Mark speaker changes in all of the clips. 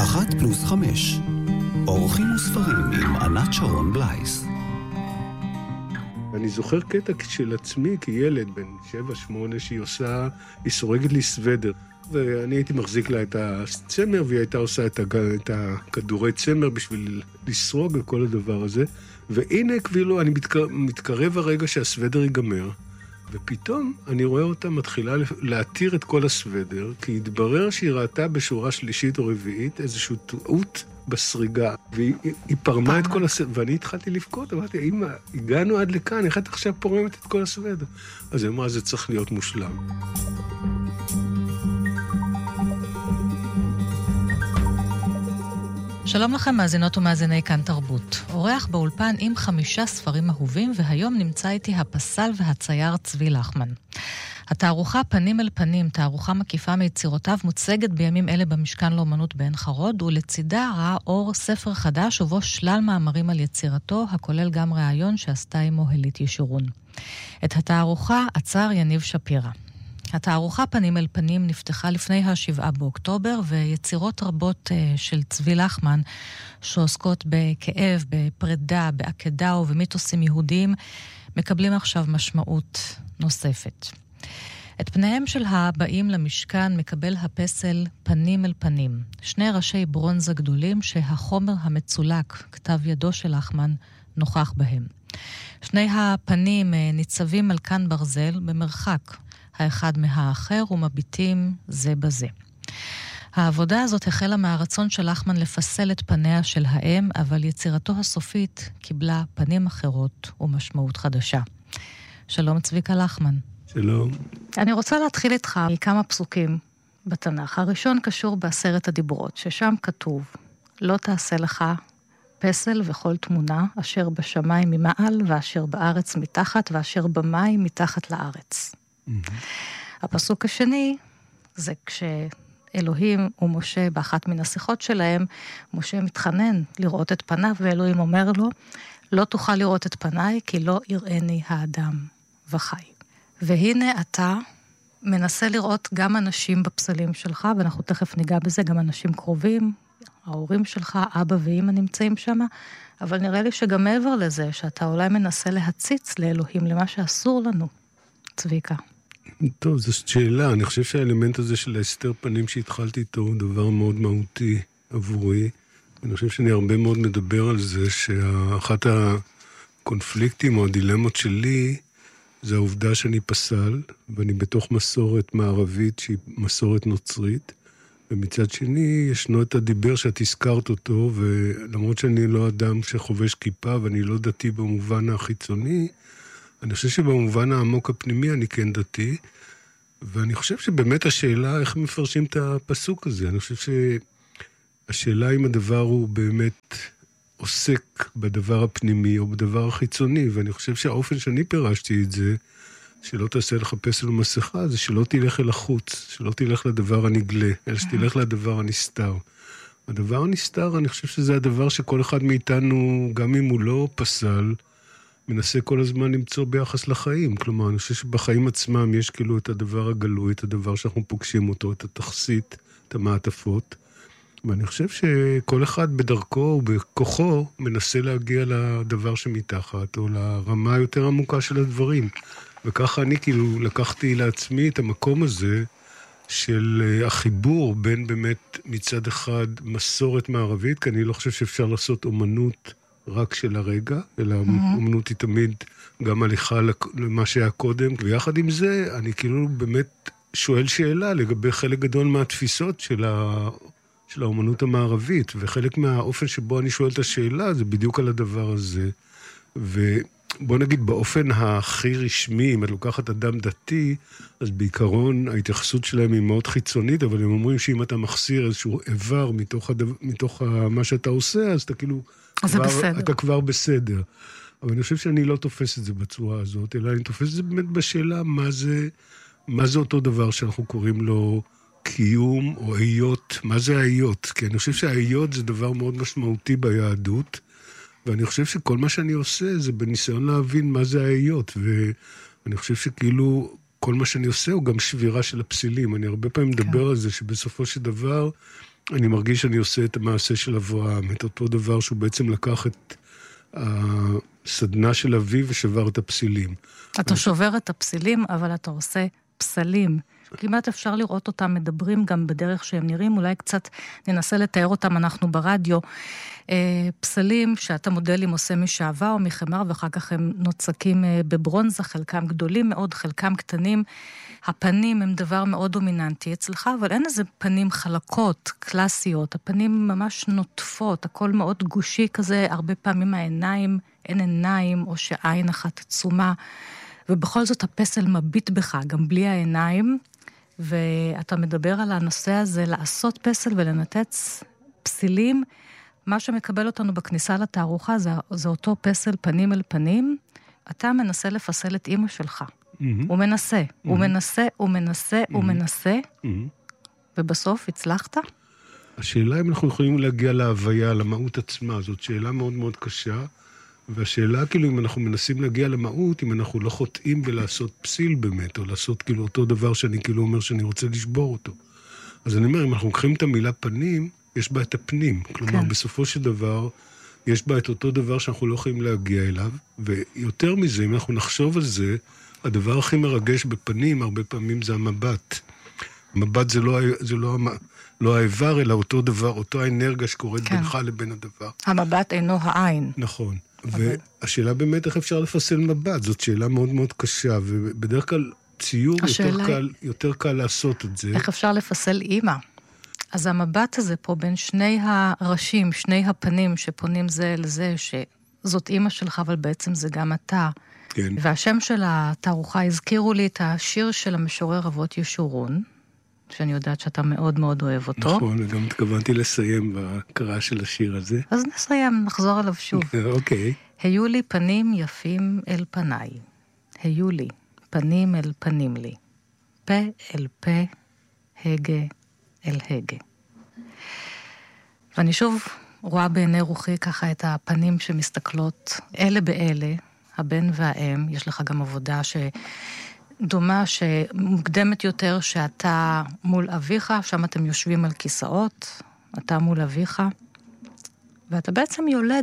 Speaker 1: 1+5 אורחים וספרים עם ענת שרון בלייס.
Speaker 2: אני זוכר קטע של עצמי כילד בן 7-8 היא סורגת לי סוודר, ואני הייתי מחזיק לה את הצמר והיא הייתה עושה את הכדורי צמר בשביל לסרוג וכל הדבר הזה, והנה כאילו אני מתקרב הרגע שהסוודר ייגמר, ופתאום אני רואה אותה מתחילה להתיר את כל הסוודר, כי התברר שהיא ראתה בשורה שלישית או רביעית איזושהי טעות בסריגה, והיא פרמה את כל הסוודר, ואני התחלתי לבכות, אמרתי, אמא, הגענו עד לכאן, איך את עכשיו פורמת את כל הסוודר? אז היא אמרה, זה צריך להיות מושלם.
Speaker 3: שלום לכם מאזינות ומאזיני כאן תרבות. אורח באולפן עם 5 ספרים אהובים, והיום נמצא איתי הפסל והצייר צבי לחמן. התערוכה פנים אל פנים, תערוכה מקיפה מיצירותיו, מוצגת בימים אלה במשכן לאומנות בעין חרוד, ולצידה ראה אור ספר חדש ובו שלל מאמרים על יצירתו, הכולל גם ראיון שעשתה עמו הלית ישורון. את התערוכה עצר יניב שפירא. התערוכה פנים אל פנים נפתחה לפני ה7 באוקטובר, ויצירות רבות של צבי לחמן, שעוסקות בכאב, בפרידה, בעקדה ובמיתוסים יהודיים, מקבלים עכשיו משמעות נוספת. את פניהם של הבאים למשכן מקבל הפסל פנים אל פנים, 2 ראשי ברונזה גדולים שהחומר המצולק, כתב ידו של לחמן, נוכח בהם. 2 הפנים ניצבים על כאן ברזל במרחק, האחד מהאחר ומביטים זה בזה. העבודה הזאת החלה מהרצון של לחמן לפסל את פניה של האם, אבל יצירתו הסופית קיבלה פנים אחרות ומשמעות חדשה. שלום צביקה לחמן.
Speaker 2: שלום.
Speaker 3: אני רוצה להתחיל איתך מכמה פסוקים בתנ"ך. הראשון קשור ב10 הדיברות, ששם כתוב, לא תעשה לך פסל וכל תמונה אשר בשמיים ממעל ואשר בארץ מתחת ואשר במים מתחת לארץ. הפסוק השני זה כשאלוהים ומשה באחת מן השיחות שלהם, משה מתחנן לראות את פניו, ואלוהים אומר לו, לא תוכל לראות את פניי כי לא יראני האדם וחי. והנה אתה מנסה לראות גם אנשים בפסלים שלך, ואנחנו תכף ניגע בזה, גם אנשים קרובים, ההורים שלך, אבא ואמא נמצאים שם, אבל נראה לי שגם מעבר לזה, שאתה אולי מנסה להציץ לאלוהים למה שאסור לנו. צביקה.
Speaker 2: טוב, זו שאלה. אני חושב שהאלמנט הזה של ההסתר פנים שהתחלתי איתו הוא דבר מאוד מהותי עבורי. אני חושב שאני הרבה מאוד מדבר על זה שאחת הקונפליקטים או הדילמות שלי זה העובדה שאני פסל, ואני בתוך מסורת מערבית שהיא מסורת נוצרית, ומצד שני ישנו את הדיבר שאת הזכרת אותו, ולמרות שאני לא אדם שחובש כיפה ואני לא דתי במובן החיצוני, אני חושב שבמובן העמוק הפנימי אני כן דתי, ואני חושב שבאמת השאלה איך מפרשים את הפסוק הזה. אני חושב שהשאלה אם הדבר הוא באמת עוסק בדבר הפנימי או בדבר החיצוני, ואני חושב שהאופן שאני פירשתי את זה, שלא תעשה לך פסל ומסכה, זה שלא תלך אל החוץ, שלא תלך לדבר הנגלה, אלא שתלך לדבר הנסתר. הדבר הנסתר, אני חושב שזה הדבר שכל אחד מאיתנו, גם אם הוא לא פסל, מנסה כל הזמן למצוא ביחס לחיים. כלומר, אני חושב שבחיים עצמם יש כאילו את הדבר הגלוי, את הדבר שאנחנו פוגשים אותו, את התכסית, את המעטפות. ואני חושב שכל אחד בדרכו ובכוחו מנסה להגיע לדבר שמתחת, או לרמה יותר עמוקה של הדברים. וככה אני כאילו לקחתי לעצמי את המקום הזה של החיבור בין באמת מצד אחד מסורת מערבית, כי אני לא חושב שאפשר לעשות אומנות רק של הרגע, אלא אומנות היא תמיד גם הליכה למה שהיה קודם, ויחד עם זה אני כאילו באמת שואל שאלה לגבי חלק גדול מהתפיסות של האומנות המערבית, וחלק מהאופן שבו אני שואל את השאלה זה בדיוק על הדבר הזה. ובוא נגיד באופן הכי רשמי, אם את לוקחת אדם דתי, אז בעיקרון ההתייחסות שלהם היא מאוד חיצונית, אבל הם אומרים שאם אתה מחסיר איזשהו איבר מתוך מה שאתה עושה, אז אתה כאילו אתה כבר בסדר. אבל אני חושב שאני לא תופס את זה בצורה הזאת, אלא אני תופס את זה באמת בשאלה מה זה אותו דבר שאנחנו קוראים לו קיום או היות, מה זה ההיות? כי אני חושב שההיות זה דבר מאוד משמעותי ביהדות, ואני חושב שכל מה שאני עושה זה בניסיון להבין מה זה ההיות, ואני חושב שכאילו כל מה שאני עושה הוא גם שבירה של הפסילים. אני הרבה פעמים מדבר על זה שבסופו של דבר אני מרגיש שאני עושה את המעשה של אברהם, את אותו דבר שהוא בעצם לקח את הסדנה של אביו ושבר את הפסילים.
Speaker 3: אתה שובר את הפסילים, אבל אתה עושה פסלים. כמעט אפשר לראות אותם מדברים גם בדרך שהם נראים, אולי קצת ננסה לתאר אותם אנחנו ברדיו. פסלים שאתה מודלים עושה משעבה או מחמר, ואחר כך הם נוצקים בברונזה, חלקם גדולים מאוד, חלקם קטנים. הפנים הם דבר מאוד דומיננטי אצלך, אבל אין איזה פנים חלקות, קלאסיות, הפנים ממש נוטפות, הכל מאוד גושי כזה, הרבה פעמים העיניים, אין עיניים, או שעין אחת עצומה, ובכל זאת הפסל מביט בך, גם בלי העיניים, ואתה מדבר על הנושא הזה, לעשות פסל ולנתץ פסילים, מה שמקבל אותנו בכניסה לתערוכה, זה אותו פסל פנים אל פנים, אתה מנסה לפסל את אמא שלך. הוא מנסה, הוא מנסה, הוא מנסה, הוא מנסה, ובסוף הצלחת?
Speaker 2: השאלה אם אנחנו יכולים להגיע להוויה, למהות עצמה, זאת שאלה מאוד מאוד קשה, והשאלה כאילו אם אנחנו מנסים להגיע למהות, אם אנחנו לא חוטאים ולעשות פסיל באמת, או לעשות כאילו אותו דבר שאני כאילו אומר שאני רוצה לשבור אותו. אז אני אומר, אם אנחנו לוקחים את המילה פנים, יש בה את הפנים. כלומר, בסופו של דבר, יש בה את אותו דבר שאנחנו לא יכולים להגיע אליו, ויותר מזה, אם אנחנו נחשוב על זה, הדבר הכי מרגש בפנים, הרבה פעמים זה המבט. המבט זה לא האיבר, אלא אותו דבר, אותו האנרגיה שקורית בינך לבין הדבר.
Speaker 3: המבט אינו העין.
Speaker 2: נכון. והשאלה באמת איך אפשר לפסל מבט, זאת שאלה מאוד מאוד קשה, ובדרך כלל ציור יותר קל לעשות את זה.
Speaker 3: איך אפשר לפסל אימא? אז המבט הזה פה בין שני הראשים, שני הפנים שפונים זה לזה, שזאת אימא שלך, אבל בעצם זה גם אתה. כן. והשם של התערוכה הזכירו לי את השיר של המשורר אבות ישורון, שאני יודעת שאתה מאוד מאוד אוהב אותו.
Speaker 2: נכון, וגם התכוונתי לסיים בהקראה של השיר הזה.
Speaker 3: אז נסיים, נחזור עליו שוב.
Speaker 2: אוקיי.
Speaker 3: היו לי פנים יפים אל פניי. היו לי פנים אל פנים לי. פה אל פה, הגה אל הגה. ואני שוב רואה בעיני רוחי ככה את הפנים שמסתכלות אלה באלה, הבן והאם. יש לך גם עבודה דומה שמוקדמת יותר שאתה מול אביך, שם אתם יושבים על כיסאות, אתה מול אביך, ואתה בעצם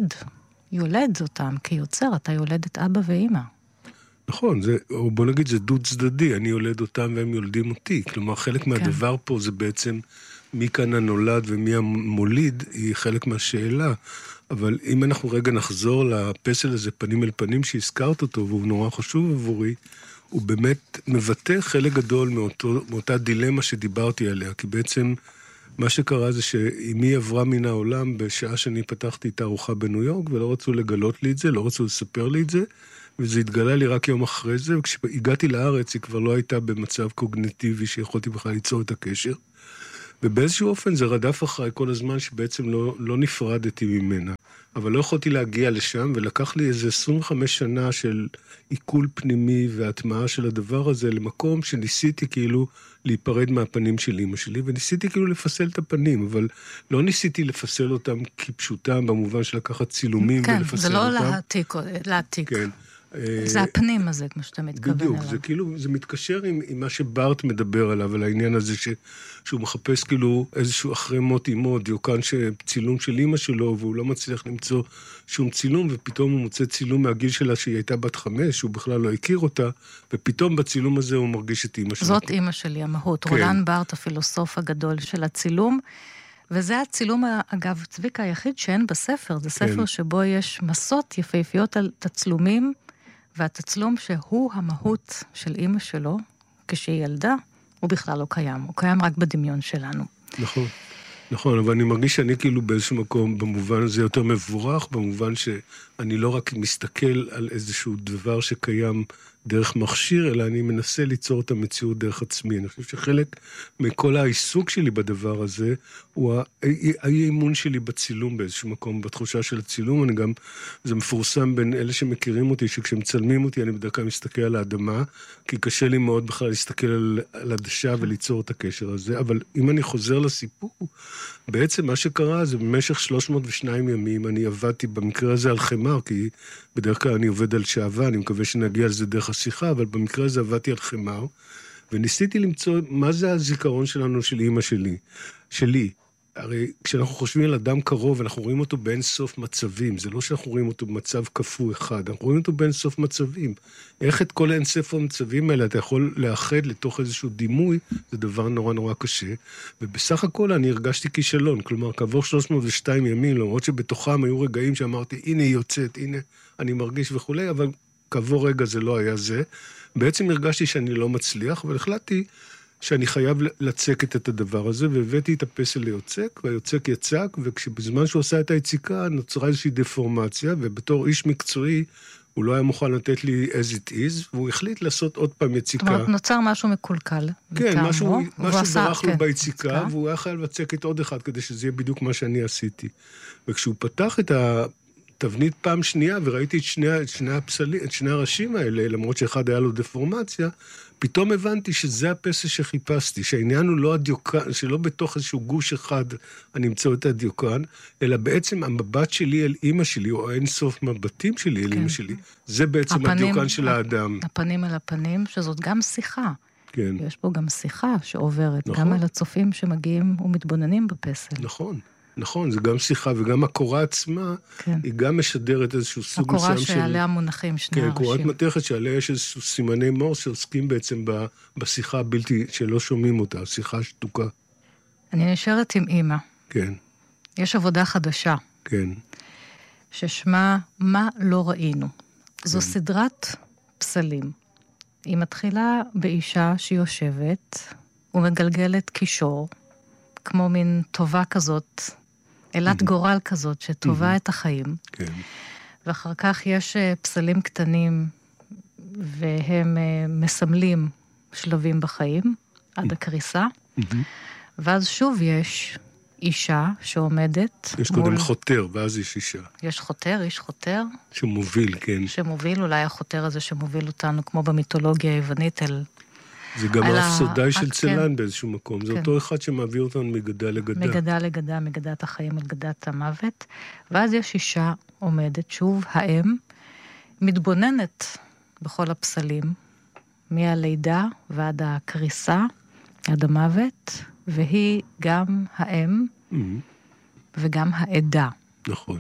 Speaker 3: יולד אותם כיוצר, אתה יולד את אבא ואמא.
Speaker 2: נכון, או בוא נגיד זה דו צדדי, אני יולד אותם והם יולדים אותי, כלומר חלק מהדבר פה זה בעצם מי כאן הנולד ומי המוליד, היא חלק מהשאלה, אבל אם אנחנו רגע נחזור לפסל הזה פנים אל פנים שהזכרת אותו, והוא נורא חשוב עבורי, הוא באמת מבטא חלק גדול מאותה דילמה שדיברתי עליה, כי בעצם מה שקרה זה שאמי עברה מן העולם בשעה שאני פתחתי תערוכה בניו יורק, ולא רצו לגלות לי את זה, לא רצו לספר לי את זה, וזה התגלה לי רק יום אחרי זה, וכשהגעתי לארץ היא כבר לא הייתה במצב קוגניטיבי שיכולתי בכלל ליצור את הקשר, ובאיזשהו אופן זה רדף אחריי כל הזמן שבעצם לא נפרדתי ממנה. אבל לא יכולתי להגיע לשם, ולקח לי איזה 25 שנה של עיכול פנימי והטמעה של הדבר הזה, למקום שניסיתי כאילו להיפרד מהפנים של אמא שלי, וניסיתי כאילו לפסל את הפנים, אבל לא ניסיתי לפסל אותם כפשוטם, במובן של לקחת צילומים ולפסל אותם. כן, זה לא
Speaker 3: להעתיק. כן. זה הפנים הזה, כמו שאתה מתכוון
Speaker 2: בדיוק,
Speaker 3: אליו.
Speaker 2: זה כאילו, זה מתקשר עם מה שברט מדבר עליו, על העניין הזה שהוא מחפש כאילו איזשהו אחרי מות אמו, דיוקן צילום של אמא שלו, והוא לא מצליח למצוא שום צילום, ופתאום הוא מוצא צילום מהגיל שלה שהיא הייתה בת 5, הוא בכלל לא הכיר אותה, ופתאום בצילום הזה הוא מרגיש את אמא שלו.
Speaker 3: זאת אמא שלי, המהות. כן. רולן ברט, הפילוסוף הגדול של הצילום, וזה הצילום, אגב, צביקה היחיד שאין בספר, זה ספר כן. שבו יש מסות יפהפיות על תצלומים, והתצלום שהוא המהות של אמא שלו, כשהיא ילדה, הוא בכלל לא קיים. הוא קיים רק בדמיון שלנו.
Speaker 2: נכון, נכון, אבל אני מרגיש שאני כאילו באיזשהו מקום, במובן הזה יותר מבורך, במובן שאני לא רק מסתכל על איזשהו דבר שקיים דרך מכשיר, אלא אני מנסה ליצור את המציאות דרך עצמי. אני חושב שחלק מכל העיסוק שלי בדבר הזה, הוא האי-אימון שלי בצילום באיזשהו מקום, בתחושה של הצילום. אני גם, זה מפורסם בין אלה שמכירים אותי, שכשמצלמים אותי אני בדרך כלל מסתכל על האדמה, כי קשה לי מאוד בכלל להסתכל על הדשה וליצור את הקשר הזה. אבל אם אני חוזר לסיפור, בעצם מה שקרה זה במשך 302 ימים אני עבדתי במקרה הזה על חמר, כי בדרך כלל אני עובד על שעבה, אני מקווה שנגיע על זה דרך השיחה, אבל במקרה הזה עבדתי על חמר, וניסיתי למצוא מה זה הזיכרון שלנו של אמא שלי. הרי כשאנחנו חושבים על אדם קרוב, אנחנו רואים אותו באין סוף מצבים. זה לא שאנחנו רואים אותו במצב כפוי אחד, אנחנו רואים אותו באין סוף מצבים. איך את כל האין סוף המצבים האלה אתה יכול לאחד לתוך איזשהו דימוי, זה דבר נורא נורא קשה. ובסך הכל אני הרגשתי כישלון. כלומר, כעבור 302 ימים, למרות שבתוכם היו רגעים שאמרתי, הנה היא יוצאת, הנה אני מרגיש וכולי, אבל כעבור רגע זה לא היה זה. בעצם הרגשתי שאני לא מצליח, אבל החלטתי שאני חייב לצקת את הדבר הזה, והבאתי את הפסל ליוצק, והיוצק יצק, וכשבזמן שהוא עשה את היציקה, נוצרה איזושהי דפורמציה, ובתור איש מקצועי, הוא לא היה מוכן לתת לי as it is, והוא החליט לעשות עוד פעם יציקה.
Speaker 3: זאת אומרת, נוצר משהו מקולקל.
Speaker 2: כן, משהו ברח לו ביציקה, והוא היה חייב לצקת עוד אחד, כדי שזה יהיה בדיוק מה שאני עשיתי. וכשהוא פתח את התבנית פעם שנייה, וראיתי את שני הראשים האלה, למרות שאחד היה לו דפורמציה, פתאום הבנתי שזה הפסל שחיפשתי, שהעניין הוא לא הדיוקן, שלא בתוך איזשהו גוש אחד אני אמצא את הדיוקן, אלא בעצם המבט שלי אל אמא שלי, או האינסוף מבטים שלי אל אמא שלי, זה בעצם הדיוקן של האדם.
Speaker 3: הפנים אל הפנים, שזאת גם שיחה.
Speaker 2: כן.
Speaker 3: יש פה גם שיחה שעוברת, גם על הצופים שמגיעים ומתבוננים בפסל.
Speaker 2: נכון. נכון, זה גם שיחה, וגם הקורה עצמה, היא גם משדרת איזשהו סוג מסוים של...
Speaker 3: הקורה שעליה מונחים שני הראשים.
Speaker 2: כן, קורת מתכת שעליה יש איזשהו סימני מור שעוסקים בעצם בשיחה הבלתי, שלא שומעים אותה, שיחה שתוקה.
Speaker 3: אני נשארת עם אמא.
Speaker 2: כן.
Speaker 3: יש עבודה חדשה.
Speaker 2: כן.
Speaker 3: ששמה מה לא ראינו. זו סדרת פסלים. היא מתחילה באישה שיושבת ומגלגלת קישור, כמו מין טובה כזאת, אלת גורל כזאת, שטובה את החיים.
Speaker 2: כן.
Speaker 3: ואחר כך יש פסלים קטנים, והם מסמלים שלבים בחיים, עד הקריסה. ואז שוב יש אישה שעומדת.
Speaker 2: יש קודם חותר, ואז יש אישה.
Speaker 3: יש חותר, איש חותר.
Speaker 2: שמוביל, כן.
Speaker 3: שמוביל, אולי החותר הזה שמוביל אותנו, כמו במיתולוגיה היוונית,
Speaker 2: זה גם האפסודאי של צלן באיזשהו מקום. זה אותו אחד שמעביר אותנו מגדה לגדה.
Speaker 3: מגדה לגדה, מגדת החיים לגדת המוות. ואז יש אישה עומדת, שוב, האם, מתבוננת בכל הפסלים, מהלידה ועד הקריסה, עד המוות, והיא גם האם וגם העדה.
Speaker 2: נכון.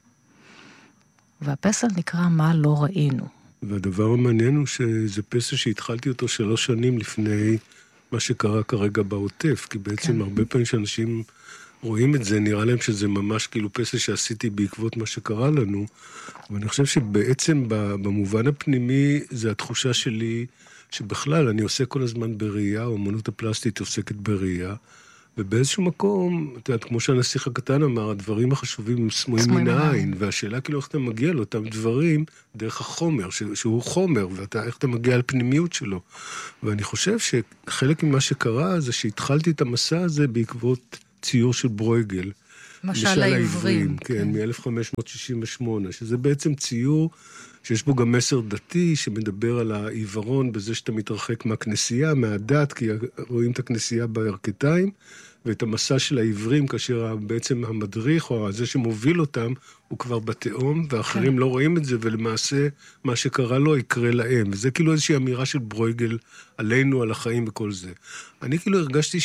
Speaker 3: והפסל נקרא מה לא ראינו.
Speaker 2: והדבר המעניין הוא שזה פסל שהתחלתי אותו 3 שנים לפני מה שקרה כרגע בעוטף, כי בעצם הרבה פעמים שאנשים רואים את זה, נראה להם שזה ממש כאילו פסל שעשיתי בעקבות מה שקרה לנו, ואני חושב שבעצם במובן הפנימי זה התחושה שלי שבכלל אני עושה כל הזמן בראייה, האמנות הפלסטית עוסקת בראייה, ובאיזשהו מקום, אתה יודע, כמו שהנסיך הקטן אמר, הדברים החשובים הם סמויים מן העין, והשאלה כאילו איך אתה מגיע לאותם דברים דרך החומר, שהוא חומר, ואיך אתה מגיע לפנימיות שלו. ואני חושב שחלק ממה שקרה זה שהתחלתי את המסע הזה בעקבות ציור של ברויגל.
Speaker 3: משל העברים.
Speaker 2: כן, מ-1568, שזה בעצם ציור שיש בו גם מסר דתי, שמדבר על העיוורון בזה שאתה מתרחק מהכנסייה, מהדת, כי רואים את הכנסייה בירכתיים, ואת המסע של העברים, כאשר בעצם המדריך, או זה שמוביל אותם, הוא כבר בתאום, ואחרים לא רואים את זה, ולמעשה מה שקרה לו יקרה להם. וזה כאילו איזושהי אמירה של ברויגל עלינו, על החיים וכל זה. אני כאילו הרגשתי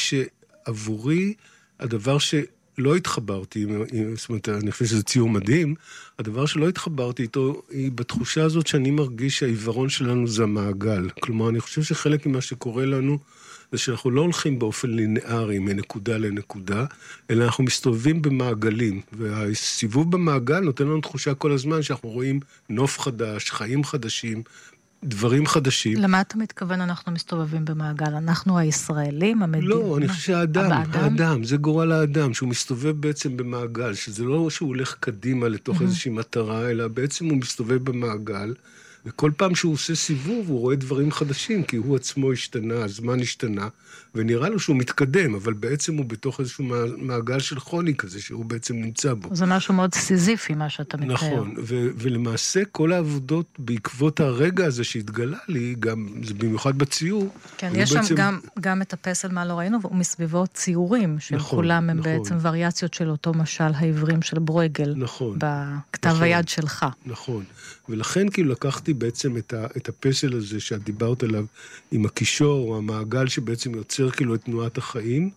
Speaker 2: שעבורי, הדבר לא התחברתי, זאת אומרת, אני חושב שזה ציור מדהים, הדבר שלא התחברתי איתו, היא בתחושה הזאת שאני מרגיש שהעיוורון שלנו זה המעגל. כלומר, אני חושב שחלק ממה שקורה לנו, זה שאנחנו לא הולכים באופן לינארי מנקודה לנקודה, אלא אנחנו מסתובבים במעגלים, והסיבוב במעגל נותן לנו תחושה כל הזמן שאנחנו רואים נוף חדש, חיים חדשים, דברים חדשים.
Speaker 3: למה אתה מתכוון אנחנו מסתובבים במעגל? אנחנו הישראלים, המדינה?
Speaker 2: לא, אני חושב שהאדם, זה גורל האדם, שהוא מסתובב בעצם במעגל, שזה לא שהוא הולך קדימה לתוך איזושהי מטרה, אלא בעצם הוא מסתובב במעגל, וכל פעם שהוא עושה סיבוב, הוא רואה דברים חדשים, כי הוא עצמו השתנה, הזמן השתנה, ונראה לו שהוא מתקדם, אבל בעצם הוא בתוך איזשהו מעגל של חוני כזה, שהוא בעצם נמצא בו.
Speaker 3: זה משהו מאוד סיזיפי, מה שאתה מתאר.
Speaker 2: נכון, ולמעשה כל העבודות בעקבות הרגע הזה שהתגלה לי, גם, זה במיוחד בציור.
Speaker 3: כן, יש שם גם את הפסל מה לא ראינו, ומסביבו ציורים, שכולם הם בעצם וריאציות של אותו משל העברים של ברויגל.
Speaker 2: נכון.
Speaker 3: בכתב היד שלך.
Speaker 2: נכון, ולכן כאילו לקחתי בעצם את הפסל הזה שאת דיברת עליו, עם הקישור או המעגל שבעצם יוצר כאילו את תנועת החיים,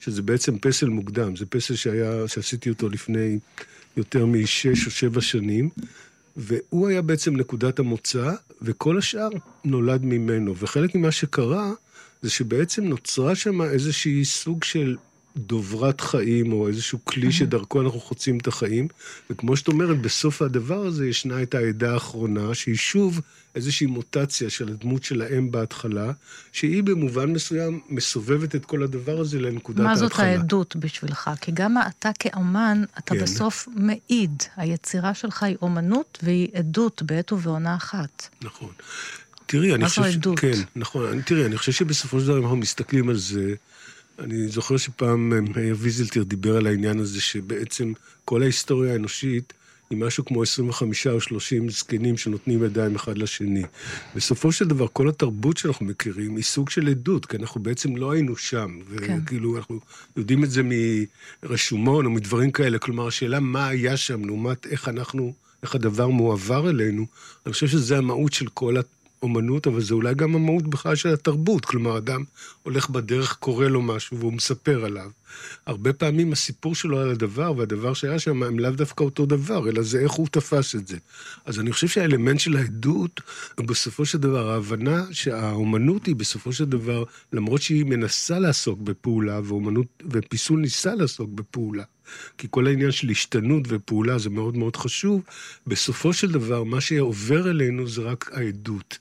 Speaker 2: שזה בעצם פסל מוקדם. זה פסל שעשיתי אותו לפני יותר מ6 או 7 שנים, והוא היה בעצם נקודת המוצא, וכל השאר נולד ממנו. וחלק ממה שקרה, זה שבעצם נוצרה שם איזושהי סוג של דוברת חיים, או איזשהו כלי שדרכו אנחנו חוצים את החיים, וכמו שאת אומרת, בסוף הדבר הזה ישנה את העדה האחרונה, שהיא שוב איזושהי מוטציה של הדמות של האם בהתחלה, שהיא במובן מסוים מסובבת את כל הדבר הזה לנקודת ההתחלה.
Speaker 3: מה זאת העדות בשבילך? כי גם אתה כאומן, אתה בסוף מעיד. היצירה שלך היא אומנות, והיא עדות בעת ובעונה אחת.
Speaker 2: נכון. תראי, אני חושב... כן, נכון. תראי, אני חושב שבסופו של דבר, אם אנחנו מסתכלים על זה, אני זוכר שפעם ויזלטיר דיבר על העניין הזה, שבעצם כל ההיסטוריה האנושית היא משהו כמו 25 או 30 זקנים שנותנים ידיים אחד לשני. בסופו של דבר, כל התרבות שאנחנו מכירים היא סוג של עדות, כי אנחנו בעצם לא היינו שם.
Speaker 3: כן.
Speaker 2: וכאילו, אנחנו יודעים את זה מרשומון או מדברים כאלה. כלומר, השאלה מה היה שם, לעומת איך הדבר מועבר אלינו, אני חושב שזה המהות של כל אומנות, אבל זה אולי גם המהות בכלל של התרבות. כלומר, אדם הולך בדרך, קורא לו משהו, והוא מספר עליו. הרבה פעמים הסיפור שלו על הדבר, והדבר שהיה שם, הם לאו דווקא אותו דבר, אלא זה איך הוא תפס את זה. אז אני חושב שהאלמנט של העדות, בסופו של דבר, ההבנה שהאומנות היא בסופו של דבר, למרות שהיא מנסה לעסוק בפעולה, ופיסול ניסה לעסוק בפעולה, כי כל העניין של השתנות ופעולה זה מאוד מאוד חשוב, בסופו של דבר, מה שעובר אלינו זה רק העדות.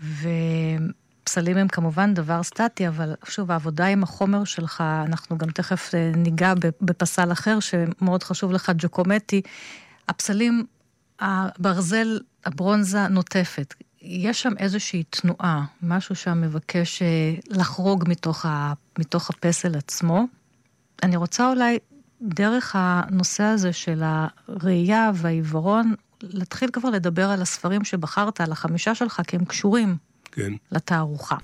Speaker 3: פסלים הם כמובן דבר סטטי, אבל שוב, העבודה עם החומר שלך, אנחנו גם תכף ניגע בפסל אחר, שמאוד חשוב לך, ג'קומטי, הפסלים, הברזל, הברונזה נוטפת. יש שם איזושהי תנועה, משהו שם מבקש לחרוג מתוך הפסל עצמו. אני רוצה אולי, דרך הנושא הזה של הראייה והעיוורון, להתחיל כבר לדבר על הספרים שבחרת, על 5 שלך, כי הם קשורים.
Speaker 2: כן.
Speaker 3: לתערוכה.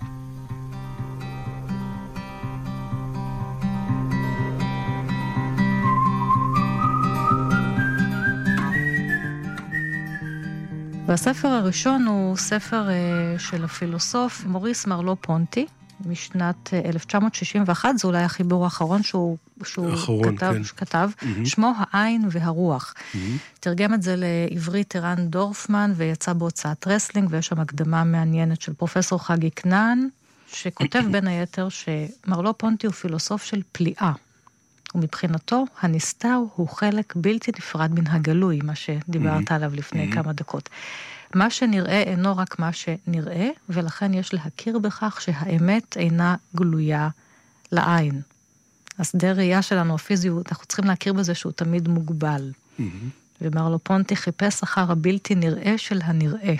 Speaker 3: והספר הראשון הוא ספר של הפילוסוף מוריס מרלו פונטי, משנת 1961, זה אולי החיבור האחרון שהוא כתב, שמו העין והרוח. תרגם את זה לעברית ערן דורפמן, ויצא בהוצאת רסלינג, ויש שם הקדמה מעניינת של פרופסור חגי כנען, שכותב בין היתר שמרלו פונטי הוא פילוסוף של פליאה, ומבחינתו הנסתר הוא חלק בלתי נפרד מן הגלוי, מה שדיברת עליו לפני כמה דקות. מה שנראה אינו רק מה שנראה, ולכן יש להכיר בכך שהאמת אינה גלויה לעין. השדה ראייה שלנו, הפיזיות, אנחנו צריכים להכיר בזה שהוא תמיד מוגבל. ומרלו פונטי חיפש אחר הבלתי נראה של הנראה.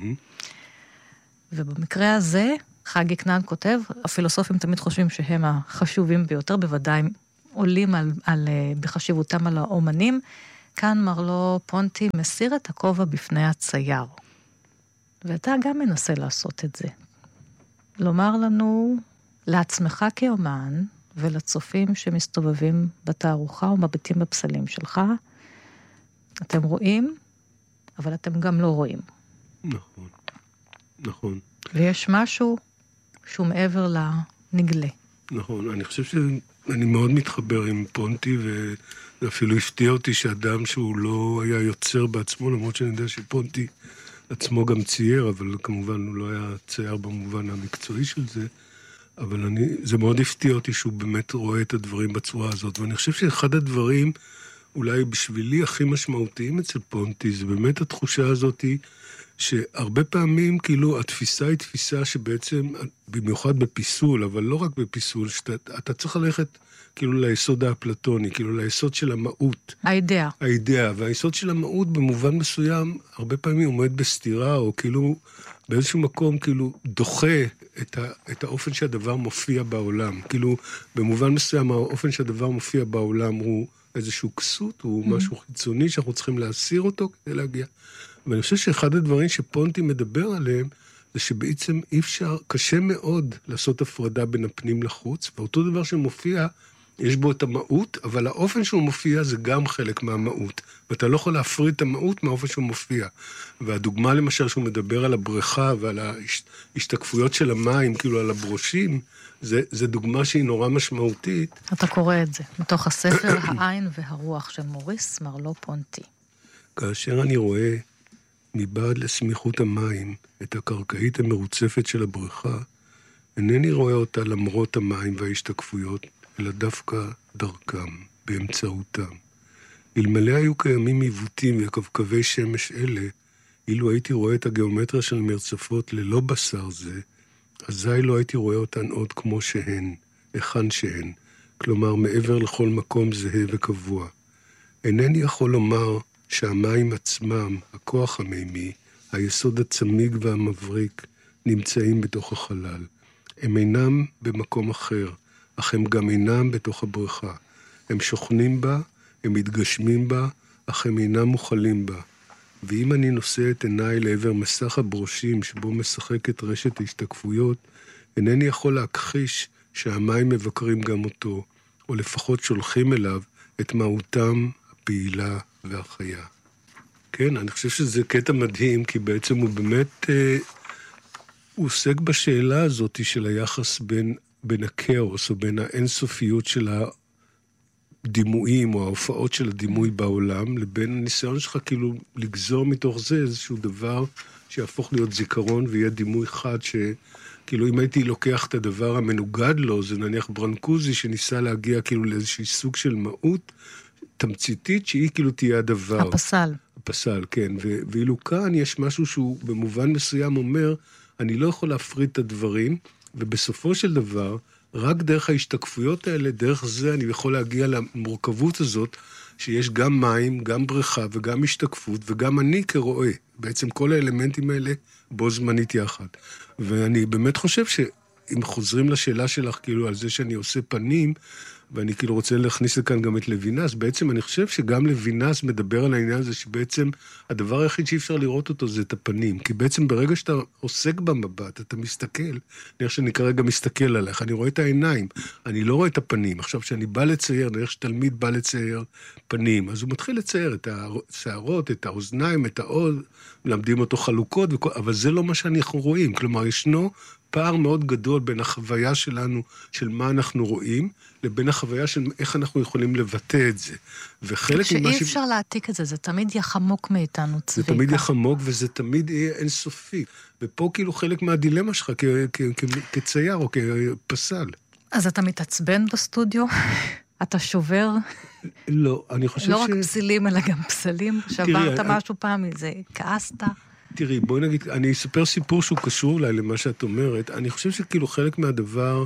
Speaker 3: ובמקרה הזה, חגי כנען כותב, הפילוסופים תמיד חושבים שהם החשובים ביותר, בוודאי עולים בחשיבותם על האומנים. כאן מרלו פונטי מסיר את הכובע בפני הצייר. ואתה גם מנסה לעשות את זה. לומר לנו, לעצמך כאומן, ולצופים שמסתובבים בתערוכה ומביטים בפסלים שלך, אתם רואים, אבל אתם גם לא רואים.
Speaker 2: נכון, נכון.
Speaker 3: ויש משהו שהוא מעבר לנגלה.
Speaker 2: נכון, אני חושב שאני מאוד מתחבר עם פונטי, וזה אפילו הפתיע אותי שאדם שהוא לא היה יוצר בעצמו, למרות שאני יודע שפונטי עצמו גם צייר, אבל כמובן הוא לא היה צייר במובן המקצועי של זה, אבל זה מאוד הפתיע אותי שהוא באמת רואה את הדברים בצורה הזאת, ואני חושב שאחד הדברים, אולי בשבילי הכי משמעותיים אצל פונטי, זה באמת התחושה הזאת, שהרבה פעמים, כאילו, התפיסה היא תפיסה שבעצם, במיוחד בפיסול, אבל לא רק בפיסול, שאתה צריך ללכת, כאילו, ליסוד האפלטוני, כאילו, ליסוד של המהות. האידאה, והיסוד של המהות, במובן מסוים, הרבה פעמים עומד בסתירה, או כאילו, באיזשהו מקום, כאילו, דוחה את האופן שהדבר מופיע בעולם. כאילו, במובן מסוים, האופן שהדבר מופיע בעולם הוא איזשהו כסות, הוא משהו חיצוני שאנחנו צריכים להסיר אותו כדי להגיע. ואני חושב שאחד הדברים שפונטי מדבר עליהם, זה שבעצם אי אפשר, קשה מאוד לעשות הפרדה בין הפנים לחוץ, ואותו דבר שמופיע יש בו את המהות, אבל האופן שהוא מופיע זה גם חלק מהמהות. ואתה לא יכול להפריד את המהות מהאופן שהוא מופיע. והדוגמה למשל שהוא מדבר על הבריכה ועל ההשתקפויות של המים, כאילו על הברושים, זה דוגמה שהיא נורא משמעותית.
Speaker 3: אתה קורא את זה, מתוך הספר העין והרוח של מוריס מרלו פונטי.
Speaker 2: כאשר אני רואה מבעד לסמיכות המים את הקרקעית המרוצפת של הבריכה, אינני רואה אותה למרות המים וההשתקפויות, אלא דווקא דרכם, באמצעותם. אלמלא היו קיימים עיוותים וקווקווי שמש אלה, אילו הייתי רואה את הגיאומטריה של מרצפות ללא בשר זה, אזי לא הייתי רואה אותן עוד כמו שהן, היכן שהן, כלומר מעבר לכל מקום זהה וקבוע. אינני יכול לומר שהמים עצמם, הכוח המימי, היסוד הצמיג והמבריק, נמצאים בתוך החלל. הם אינם במקום אחר, אך הם גם אינם בתוך הבריכה. הם שוכנים בה, הם מתגשמים בה, אך הם אינם מוכלים בה. ואם אני נושא את עיניי לעבר מסך הברושים שבו משחקת רשת ההשתקפויות, אינני יכול להכחיש שהמים מבקרים גם אותו, או לפחות שולחים אליו את מהותם הפעילה והחיה. כן, אני חושב שזה קטע מדהים, כי בעצם הוא באמת, הוא עוסק בשאלה הזאת של היחס בין הכאוס, או בין האינסופיות של הדימויים, או ההופעות של הדימוי בעולם, לבין הניסיון שלך כאילו לגזור מתוך זה איזשהו דבר שיהפוך להיות זיכרון, ויהיה דימוי חד שכאילו אם הייתי לוקח את הדבר המנוגד לו, זה נניח ברנקוזי שניסה להגיע כאילו לאיזשהו סוג של מהות תמציתית, שהיא כאילו תהיה הדבר. הפסל, כן. ואילו כאן יש משהו שהוא במובן מסוים אומר, אני לא יכול להפריד את הדברים, ובסופו של דבר, רק דרך ההשתקפויות האלה, דרך זה אני יכול להגיע למורכבות הזאת, שיש גם מים, גם בריכה וגם השתקפות, וגם אני כרואה. בעצם כל האלמנטים האלה בו זמנית יחד. ואני באמת חושב שאם חוזרים לשאלה שלך, כאילו על זה שאני עושה פנים, ואני כאילו רוצה להכניס לכאן גם את לוינס, בעצם אני חושב שגם לוינס מדבר על העניין הזה, שבעצם הדבר היחיד שאי אפשר לראות אותו זה את הפנים, כי בעצם ברגע שאתה עוסק במבט, אתה מסתכל, נראה שאני כרגע מסתכל עליך, אני רואה את העיניים, אני לא רואה את הפנים. עכשיו, כשאני בא לצייר, נראה שתלמיד בא לצייר פנים, אז הוא מתחיל לצייר את השערות, את האוזניים, את העוד, מלמדים אותו חלוקות, אבל זה לא מה שאנחנו רואים, כלומר, ישנו פער מאוד גדול בין החוויה שלנו, של מה אנחנו רואים, לבין החוויה של איך אנחנו יכולים לבטא את זה. וחלק
Speaker 3: שאי אפשר להעתיק את זה, זה תמיד יחמוק מאיתנו, צביקה.
Speaker 2: זה תמיד יחמוק, וזה תמיד יהיה אינסופי. ופה כאילו חלק מהדילמה שלך כצייר או כפסל.
Speaker 3: אז אתה מתעצבן בסטודיו? אתה שובר?
Speaker 2: לא, אני חושב
Speaker 3: לא רק פסילים, אלא גם פסלים? שברת משהו פעם מזה, כעסת?
Speaker 2: תראי, בואי נגיד, אני אספר סיפור שהוא קשור אולי למה שאת אומרת. אני חושב שכאילו חלק מהדבר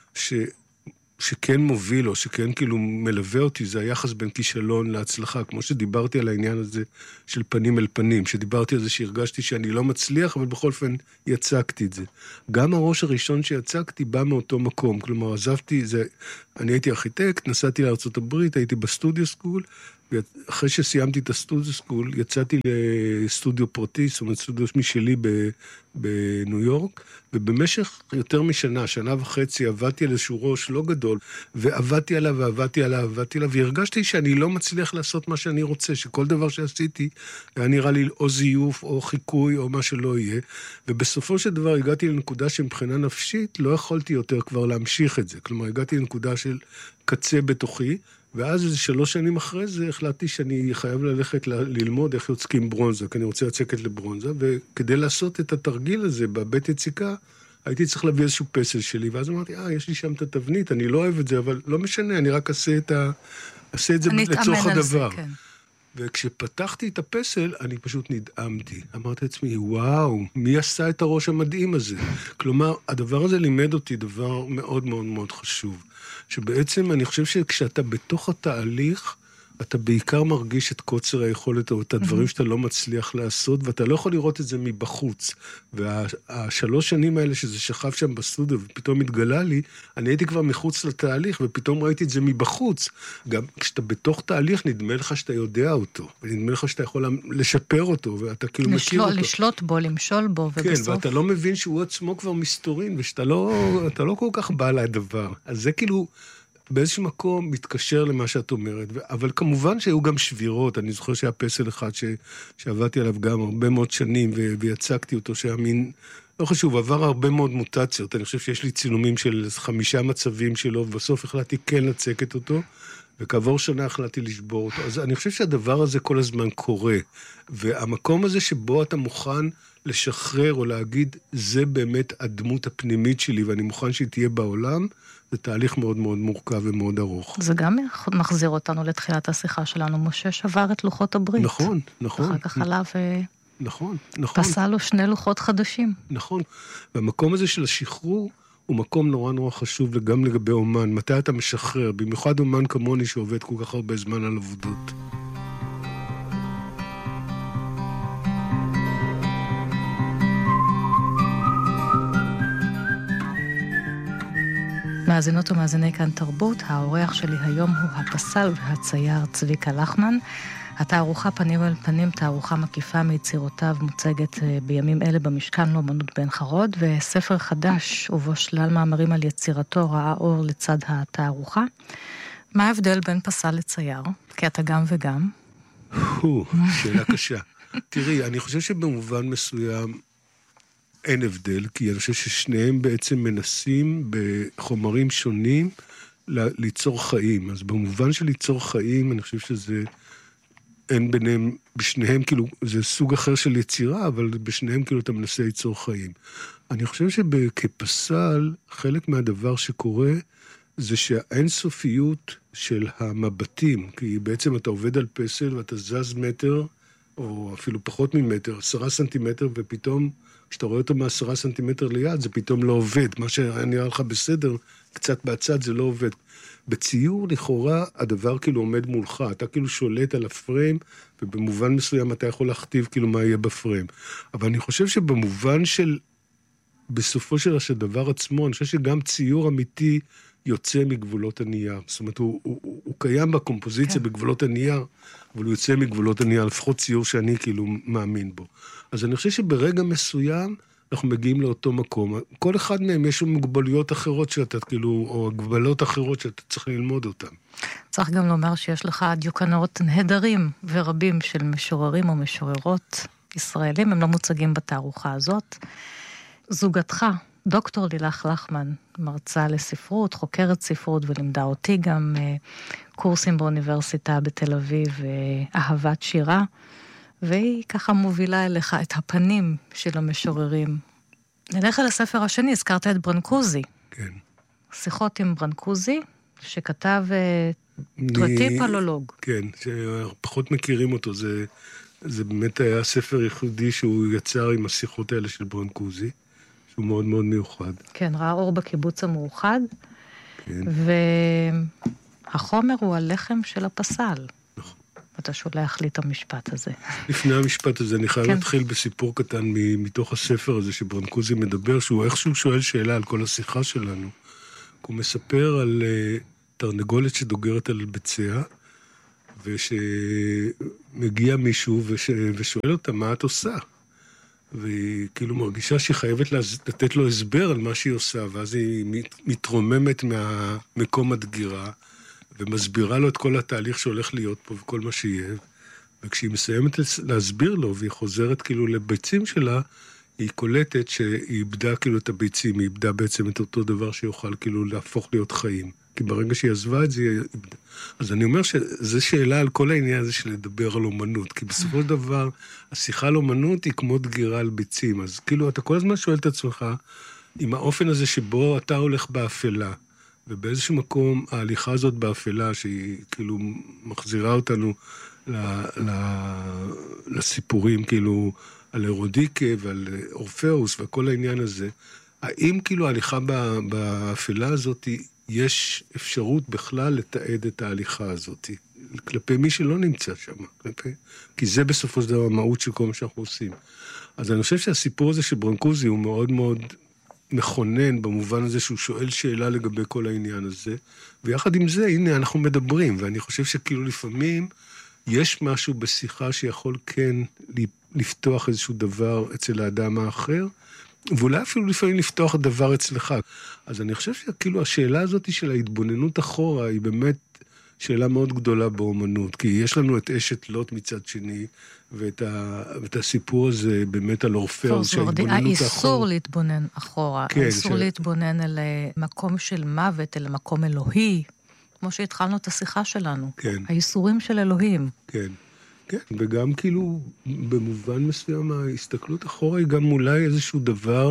Speaker 2: שכן מוביל, או שכן כאילו מלווה אותי, זה היחס בין כישלון להצלחה, כמו שדיברתי על העניין הזה של פנים אל פנים, שדיברתי על זה שהרגשתי שאני לא מצליח, אבל בכל אופן יצקתי את זה. גם הראש הראשון שיצקתי בא מאותו מקום, כלומר עזבתי, אני הייתי ארכיטקט, נסעתי לארצות הברית, הייתי בסטודיו סקול, ואחרי שסיימתי את הסטודיו סקול, יצאתי לסטודיו פרטי, זאת אומרת סטודיו משלי בניו יורק, ובמשך יותר משנה, שנה וחצי, עבדתי על איזשהו ראש לא גדול, ועבדתי עליו, והרגשתי שאני לא מצליח לעשות מה שאני רוצה, שכל דבר שעשיתי, היה נראה לי או זיוף, או חיקוי, או מה שלא יהיה, ובסופו של דבר הגעתי לנקודה שמבחינה נפשית, לא יכולתי יותר כבר להמשיך את זה, כלומר, הגעתי לנקודה של קצה בתוכי, ואז 3 שנים אחרי זה החלטתי שאני חייב ללכת ללמוד איך יוצקים ברונזה, כי אני רוצה לצקת לברונזה, וכדי לעשות את התרגיל הזה בבית יציקה, הייתי צריך להביא איזשהו פסל שלי, ואז אמרתי, יש לי שם את התבנית, אני לא אוהב את זה, אבל לא משנה, אני רק אעשה את זה לצורך הדבר. כן. וכשפתחתי את הפסל, אני פשוט נדהמתי. אמרתי לעצמי, וואו, מי עשה את הראש המדהים הזה? כלומר, הדבר הזה לימד אותי דבר מאוד מאוד מאוד חשוב. שבעצם אני חושב שכשאתה בתוך התהליך, אתה בעיקר מרגיש את קוצר היכולת, או את הדברים שאתה לא מצליח לעשות, ואתה לא יכול לראות את זה מבחוץ. וה3 שנים האלה שזה שכב שם בסטודיו, ופתאום התגלה לי, אני הייתי כבר מחוץ לתהליך, ופתאום ראיתי את זה מבחוץ. גם כשאתה בתוך תהליך, נדמה לך שאתה יודע אותו, ונדמה לך שאתה יכול לשפר אותו, ואתה כאילו מכיר אותו.
Speaker 3: לשלוט בו, למשול בו, ובסוף...
Speaker 2: כן, ואתה לא מבין שהוא עצמו כבר מסתורין, ושאתה לא כל כך בא לדבר. אז זה כאילו... באיזשהו מקום מתקשר למה שאת אומרת, אבל כמובן שהיו גם שבירות, אני זוכר שהיה פסל אחד שעבדתי עליו גם הרבה מאוד שנים, ויצקתי אותו שהיה מין, לא חשוב, עבר הרבה מאוד מוטציות, אני חושב שיש לי צילומים של 5 מצבים שלו, ובסוף החלטתי כן לצקת אותו, וכעבור שנה החלטתי לשבור אותו. אז אני חושב שהדבר הזה כל הזמן קורה, והמקום הזה שבו אתה מוכן לשחרר או להגיד, זה באמת הדמות הפנימית שלי, ואני מוכן שהיא תהיה בעולם, זה תהליך מאוד מאוד מורכב ומאוד ארוך.
Speaker 3: זה גם מחזיר אותנו לתחילת השיחה שלנו. משה שבר את לוחות הברית.
Speaker 2: נכון, נכון.
Speaker 3: אחר כך עליו
Speaker 2: נכון, נכון.
Speaker 3: פסל לו 2 לוחות חדשים.
Speaker 2: נכון. והמקום הזה של השחרור הוא מקום נורא נורא חשוב גם לגבי אומן. מתי אתה משחרר? במיוחד אומן כמוני שעובד כל כך הרבה זמן על עבודות.
Speaker 3: מאזינות ומאזיני כאן תרבות, האורח שלי היום הוא הפסל והצייר צביקה לחמן. התערוכה פנים על פנים, תערוכה מקיפה מיצירותיו, מוצגת בימים אלה במשכן לאומנות בן חרוד, וספר חדש ובו שלל מאמרים על יצירתו ראה אור לצד התערוכה. מה ההבדל בין פסל לצייר? כי אתה גם וגם.
Speaker 2: שאלה קשה. תראי, אני חושב שבמובן מסוים אין הבדל, כי אני חושב ששניהם בעצם מנסים בחומרים שונים ליצור חיים. אז במובן של ליצור חיים, אני חושב שזה אין ביניהם, בשניהם כאילו, זה סוג אחר של יצירה, אבל בשניהם כאילו אתה מנסה ליצור חיים. אני חושב שכפסל, חלק מהדבר שקורה, זה שהאינסופיות של המבטים, כי בעצם אתה עובד על פסל ואתה זז מטר, או אפילו פחות ממטר, 10 סנטימטר, ופתאום, כשאתה רואה אותו מ10 סנטימטר ליד, זה פתאום לא עובד. מה שנראה לך בסדר, קצת בצד זה לא עובד. בציור, לכאורה, הדבר כאילו עומד מולך, אתה כאילו שולט על הפריים, ובמובן מסוים אתה יכול להכתיב כאילו מה יהיה בפריים. אבל אני חושב שבמובן של, בסופו של הדבר עצמו, אני חושב שגם ציור אמיתי יוצא מגבולות הנייר. זאת אומרת, הוא קיים בקומפוזיציה בגבולות הנייר, אבל הוא יוצא מגבולות הנייר, לפחות ציור שאני כאילו מאמין בו. אז אני חושב שברגע מסוים, אנחנו מגיעים לאותו מקום. כל אחד מהם יש מוגבלויות אחרות שאתה כאילו, או הגבלות אחרות שאתה צריך ללמוד אותן.
Speaker 3: צריך גם לומר שיש לך דיוקנות נהדרים ורבים של משוררים או משוררות ישראלים, הם לא מוצגים בתערוכה הזאת. זוגתך, דוקטור לילך לחמן, מרצה לספרות, חוקרת ספרות, ולימדה אותי גם קורסים באוניברסיטה בתל אביב, אהבת שירה, והיא ככה מובילה אליך את הפנים של המשוררים. נלך אל הספר השני, הזכרת את ברנקוזי.
Speaker 2: כן.
Speaker 3: שיחות עם ברנקוזי, שכתב טרטי פלולוג.
Speaker 2: כן, שפחות מכירים אותו, זה באמת היה ספר ייחודי שהוא יצר עם השיחות האלה של ברנקוזי, שהוא מאוד מאוד מיוחד. כן,
Speaker 3: ראה אור בקיבוץ המאוחד,
Speaker 2: כן.
Speaker 3: והחומר הוא הלחם של הפסל.
Speaker 2: נכון.
Speaker 3: אתה שולח לי את המשפט הזה.
Speaker 2: לפני המשפט הזה, אני חייב להתחיל בסיפור קטן מתוך הספר הזה שברנקוזי מדבר, שהוא איכשהו שואל שאלה על כל השיחה שלנו. הוא מספר על תרנגולת שדוגרת על ביציה, ושמגיע מישהו ושואל אותה מה את עושה. והיא כאילו מרגישה שהיא חייבת לתת לו הסבר על מה שהיא עושה, ואז היא מתרוממת מהמקום הדגירה, ומסבירה לו את כל התהליך שהולך להיות פה וכל מה שיהיה. וכשהיא מסיימת להסביר לו, והיא חוזרת כאילו לביצים שלה, היא קולטת שהיא איבדה כאילו את הביצים, היא איבדה בעצם את אותו דבר שיוכל כאילו להפוך להיות חיים. כי ברגע שהיא עזבה את זה, היא איבדה. אז אני אומר שזו שאלה על כל העניין הזה של לדבר על אומנות, כי בסופו של דבר, השיחה על אומנות היא כמו דגירה על ביצים. אז כאילו, אתה כל הזמן שואל את עצמך, עם האופן הזה שבו אתה הולך באפלה, ובאיזשהו מקום ההליכה הזאת באפלה, שהיא כאילו מחזירה אותנו לסיפורים, כאילו, על אירודיקה ועל אורפאוס וכל העניין הזה, האם כאילו ההליכה באפלה הזאת, יש אפשרות בכלל לתעד את ההליכה הזאת, כלפי מי שלא נמצא שם, כי זה בסופו של דבר המהות של כל מה שאנחנו עושים. אז אני חושב שהסיפור הזה של ברנקוזי הוא מאוד מאוד מכונן, במובן הזה שהוא שואל שאלה לגבי כל העניין הזה, ויחד עם זה, הנה, אנחנו מדברים, ואני חושב שכאילו לפעמים יש משהו בשיחה שיכול כן לפתוח איזשהו דבר אצל האדם האחר, ואולי אפילו לפעמים לפתוח הדבר אצלך. אז אני חושב שכאילו השאלה הזאת של ההתבוננות אחורה היא באמת שאלה מאוד גדולה באומנות, כי יש לנו את אשת לוט מצד שני, ואת הסיפור הזה באמת על אורפאוס, שההתבוננות אחורה...
Speaker 3: האיסור להתבונן אחורה, כן, האיסור להתבונן אל מקום של מוות, אל מקום אלוהי, כמו שהתחלנו את השיחה שלנו.
Speaker 2: כן.
Speaker 3: האיסורים של אלוהים.
Speaker 2: כן, כן, וגם כאילו במובן מסוים ההסתכלות אחורה היא גם אולי איזשהו דבר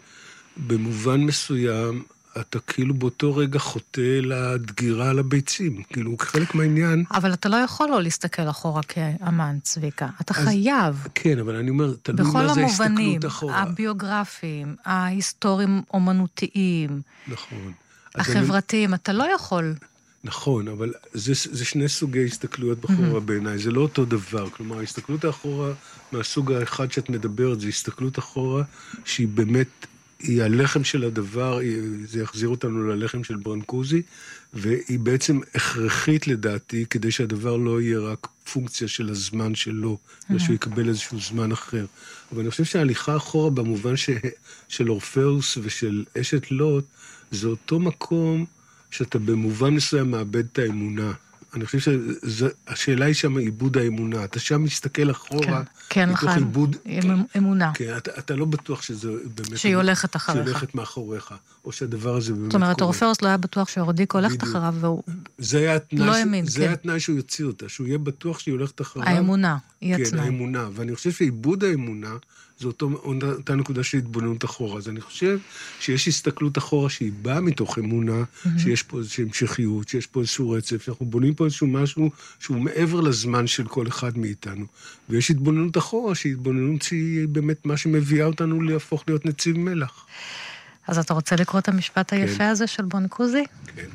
Speaker 2: שבמובן מסוים אתה כאילו באותו רגע חוטא לדגירה על הביצים, כאילו חלק מהעניין.
Speaker 3: אבל אתה לא יכול לא להסתכל אחורה כאמן, צביקה. אתה חייב.
Speaker 2: כן, אבל אני אומר, תלוי מה זה הסתכלות אחורה.
Speaker 3: בכל המובנים, הביוגרפיים, ההיסטוריים אומנותיים,
Speaker 2: נכון.
Speaker 3: החברתיים, אתה לא יכול.
Speaker 2: נכון, אבל זה שני סוגי הסתכלויות בחורה בעיניי, זה לא אותו דבר. כלומר, ההסתכלות האחורה מהסוג האחד שאת מדברת, זה הסתכלות אחורה שהיא באמת, היא הלחם של הדבר, זה יחזיר אותנו ללחם של ברנקוזי, והיא בעצם הכרחית לדעתי, כדי שהדבר לא יהיה רק פונקציה של הזמן שלו, ושהוא יקבל איזשהו זמן אחר. אבל אני חושב שההליכה אחורה במובן של אורפאוס ושל אשת לוט, זה אותו מקום שאתה במובן מסוים מאבד את האמונה. אני חושב שהשאלה היא שם עיבוד האמונה. אתה שם מסתכל אחורה,
Speaker 3: כן, לך אמונה.
Speaker 2: כן, אתה לא בטוח שזה באמת...
Speaker 3: שהיא הולכת אחריך.
Speaker 2: שהיא הולכת מאחוריך, או שהדבר הזה באמת קורה.
Speaker 3: זאת אומרת, אורפאוס לא היה בטוח שהאורדיק הולכת אחריו, והוא לא האמין.
Speaker 2: זה היה התנאי שהוא יוציא אותה, שהוא יהיה בטוח שהיא הולכת אחריו.
Speaker 3: האמונה, היא התנאי.
Speaker 2: כן, האמונה. ואני חושב שעיבוד האמונה, זו אותה נקודה של התבוננות אחורה. אז אני חושב שיש הסתכלות אחורה שהיא באה מתוך אמונה, שיש פה איזושהי המשכיות, שיש פה איזשהו רצף, שאנחנו בונים פה איזשהו משהו שהוא מעבר לזמן של כל אחד מאיתנו. ויש התבוננות אחורה, שהיא התבוננות שהיא באמת מה שמביאה אותנו להפוך להיות נציב מלח.
Speaker 3: אז אתה רוצה לקרוא את המשפט היפה הזה של ברנקוזי?
Speaker 2: כן.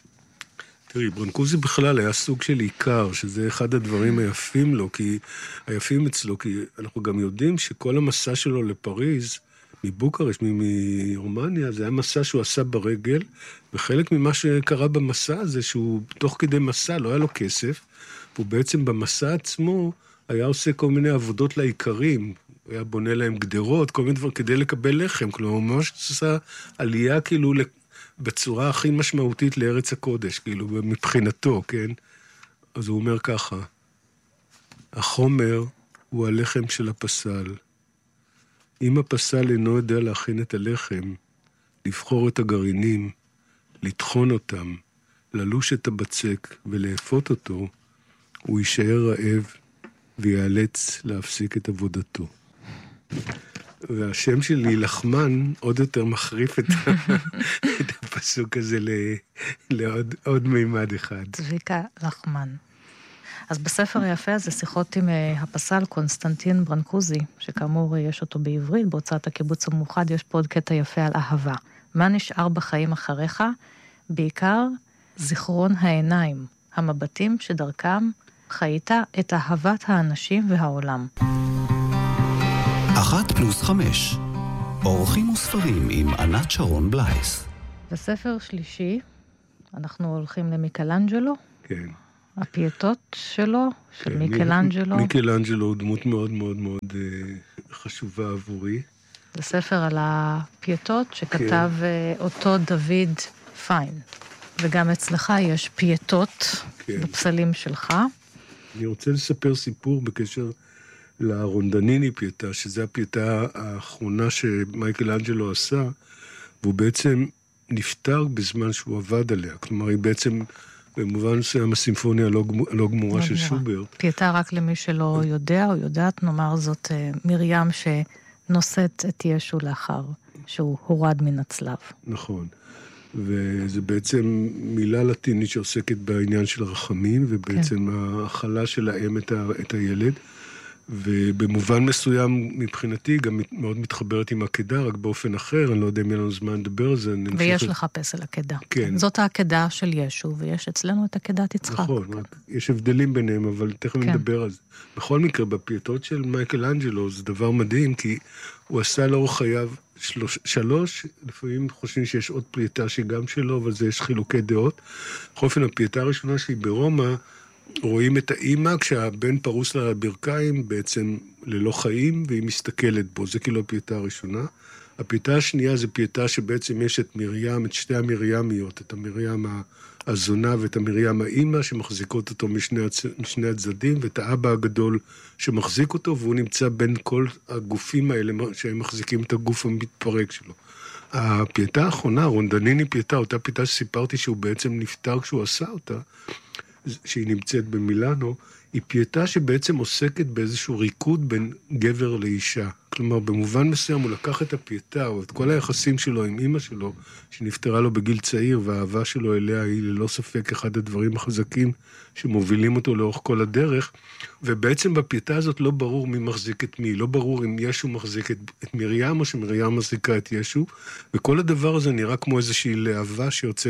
Speaker 2: תראי, ברנקוזי בכלל היה סוג של עיקר, שזה אחד הדברים היפים אצלו, כי אנחנו גם יודעים שכל המסע שלו לפריז, מבוקרשט, מרומניה, זה היה מסע שהוא עשה ברגל, וחלק ממה שקרה במסע הזה, שהוא תוך כדי מסע, לא היה לו כסף, והוא בעצם במסע עצמו היה עושה כל מיני עבודות לעיקרים, הוא היה בונה להם גדרות, כל מיני דבר, כדי לקבל לחם, כלומר, הוא ממש עושה עלייה כאילו בצורה הכי משמעותית לארץ הקודש, כאילו, מבחינתו, כן? אז הוא אומר ככה, החומר הוא הלחם של הפסל. אם הפסל אינו יודע להכין את הלחם, לבחור את הגרעינים, לטחון אותם, ללוש את הבצק ולאפות אותו, הוא יישאר רעב ויאלץ להפסיק את עבודתו. והשם שלי, לחמן, עוד יותר מחריף את הפסוק הזה לעוד מימד אחד.
Speaker 3: צביקה לחמן. אז בספר היפה הזה, שיחות עם הפסל קונסטנטין ברנקוזי, שכאמור יש אותו בעברית, בהוצאת הקיבוץ המאוחד, יש פה עוד קטע יפה על אהבה. מה נשאר בחיים אחריך? בעיקר זיכרון העיניים, המבטים שדרכם חיית את אהבת האנשים והעולם.
Speaker 1: 1+5 אורחים וספרים עם ענת שרון בלייס.
Speaker 3: בספר שלישי, אנחנו הולכים למיקלאנג'לו.
Speaker 2: כן.
Speaker 3: הפייטות שלו, של מיקלאנג'לו.
Speaker 2: מיקלאנג'לו הוא דמות מאוד מאוד מאוד חשובה עבורי.
Speaker 3: זה ספר על הפייטות שכתב אותו דוד פיין. וגם אצלך יש פייטות בפסלים שלך.
Speaker 2: אני רוצה לספר סיפור בקשר לרונדניני פייטה, שזו הפייטה האחרונה שמייקלאנג'לו עשה, והוא בעצם נפטר בזמן שהוא עבד עליה. כלומר, היא בעצם, במובן מסוים, הסימפוניה לא גמורה של שוברט.
Speaker 3: פייטה רק למי שלא יודע או יודעת, נאמר זאת מרים שנושאת את ישו לאחר שהוא הורד מן הצלב.
Speaker 2: נכון. וזה בעצם מילה לטינית שעוסקת בעניין של רחמים, ובעצם ההכלה של האם את הילד. ובמובן מסוים מבחינתי גם מאוד מתחברת עם עקדה, רק באופן אחר, אני לא יודע אם יהיה לנו זמן לדבר על זה.
Speaker 3: ויש לך פסל עקדה.
Speaker 2: כן.
Speaker 3: זאת העקדה של ישו, ויש אצלנו את עקדת יצחק.
Speaker 2: נכון, רק יש הבדלים ביניהם, אבל תכף נדבר על זה. בכל מקרה, בפייטות של מייקלאנג'לו זה דבר מדהים, כי הוא עשה לאורך חייו 3, לפעמים חושבים שיש עוד פייטה שגם שלו, אבל זה יש חילוקי דעות. בכל אופן, הפייטה הראשונה שהיא ברומא, רואים את האימא כשהבן פרוס לה לברכיים בעצם ללא חיים, והיא מסתכלת בו. זה כאילו הפייטה הראשונה. הפיוטה השנייה זה פיוטה שבעצם יש את מרים, את שתי המרימיות, את המרים הזונה ואת המרים האימא שמחזיקות אותו משני הצדדים, ואת האבא הגדול שמחזיק אותו, והוא נמצא בין כל הגופים האלה שהם מחזיקים את הגוף המתפרק שלו. הפיוטה האחרונה, רונדניני פיוטה, אותה פיוטה שסיפרתי שהוא בעצם נפטר כשהוא עשה אותה, שהיא נמצאת במילאנו, היא פיוטה שבעצם עוסקת באיזשהו ריקוד בין גבר לאישה. כלומר, במובן מסוים הוא לקח את הפיוטה, או את כל היחסים שלו עם אמא שלו, שנפטרה לו בגיל צעיר, והאהבה שלו אליה היא ללא ספק אחד הדברים החזקים שמובילים אותו לאורך כל הדרך, ובעצם בפיוטה הזאת לא ברור מי מחזיק את מי, לא ברור אם ישו מחזיק את מרים, או שמרים מחזיקה את ישו, וכל הדבר הזה נראה כמו איזושהי להבה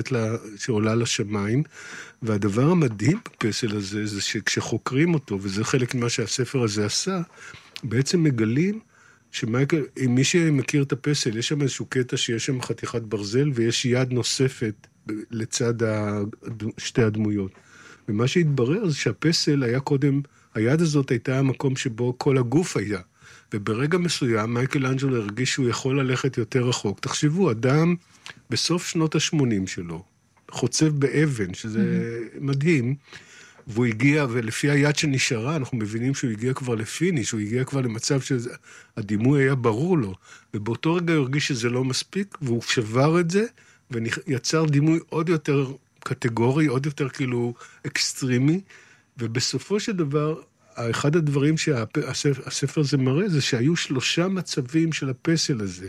Speaker 2: שעולה לשמיים, והדבר המדהים בפסל הזה, זה שכשחוקרים אותו, וזה חלק ממה שהספר הזה עשה, בעצם מגלים שמייקל, אם מי שמכיר את הפסל, יש שם איזשהו קטע שיש שם חתיכת ברזל, ויש יד נוספת לצד שתי הדמויות. ומה שהתברר זה שהפסל היה קודם, היד הזאת הייתה המקום שבו כל הגוף היה. וברגע מסוים, מייקל אנג'לו הרגיש שהוא יכול ללכת יותר רחוק. תחשבו, אדם בסוף שנות ה-80 שלו, חוצב באבן, שזה מדהים, והוא הגיע, ולפי היד שנשארה, אנחנו מבינים שהוא הגיע כבר לפיניש, הוא הגיע כבר למצב שהדימוי היה ברור לו, ובאותו רגע הוא הרגיש שזה לא מספיק, והוא שבר את זה, ויצר דימוי עוד יותר קטגורי, עוד יותר כאילו אקסטרימי, ובסופו של דבר, אחד הדברים שהספר הזה מראה, זה שהיו 3 מצבים של הפסל הזה,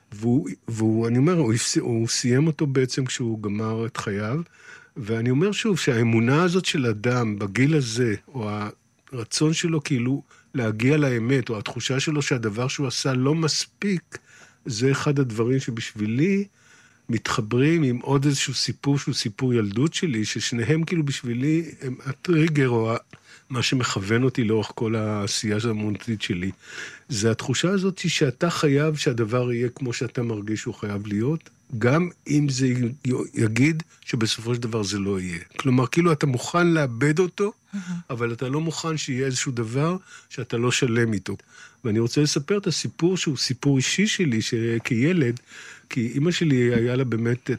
Speaker 2: והוא אני אומר, הוא סיים אותו בעצם כשהוא גמר את חייו, ואני אומר שוב שהאמונה הזאת של אדם בגיל הזה, או הרצון שלו כאילו להגיע לאמת, או התחושה שלו שהדבר שהוא עשה לא מספיק, זה אחד הדברים שבשבילי מתחברים עם עוד איזשהו סיפור שהוא סיפור ילדות שלי, ששניהם כאילו בשבילי הם הטריגר או מה שמכוון אותי לאורך כל העשייה האמונתית שלי. זה התחושה הזאת שאתה חייב שהדבר יהיה כמו שאתה מרגיש שהוא חייב להיות, גם אם זה יגיד שבסופו של דבר זה לא יהיה. כלומר, כאילו אתה מוכן לאבד אותו, אבל אתה לא מוכן שיהיה איזשהו דבר שאתה לא שלם איתו. ואני רוצה לספר את הסיפור שהוא סיפור אישי שלי, שכילד, כי אמא שלי היה לה באמת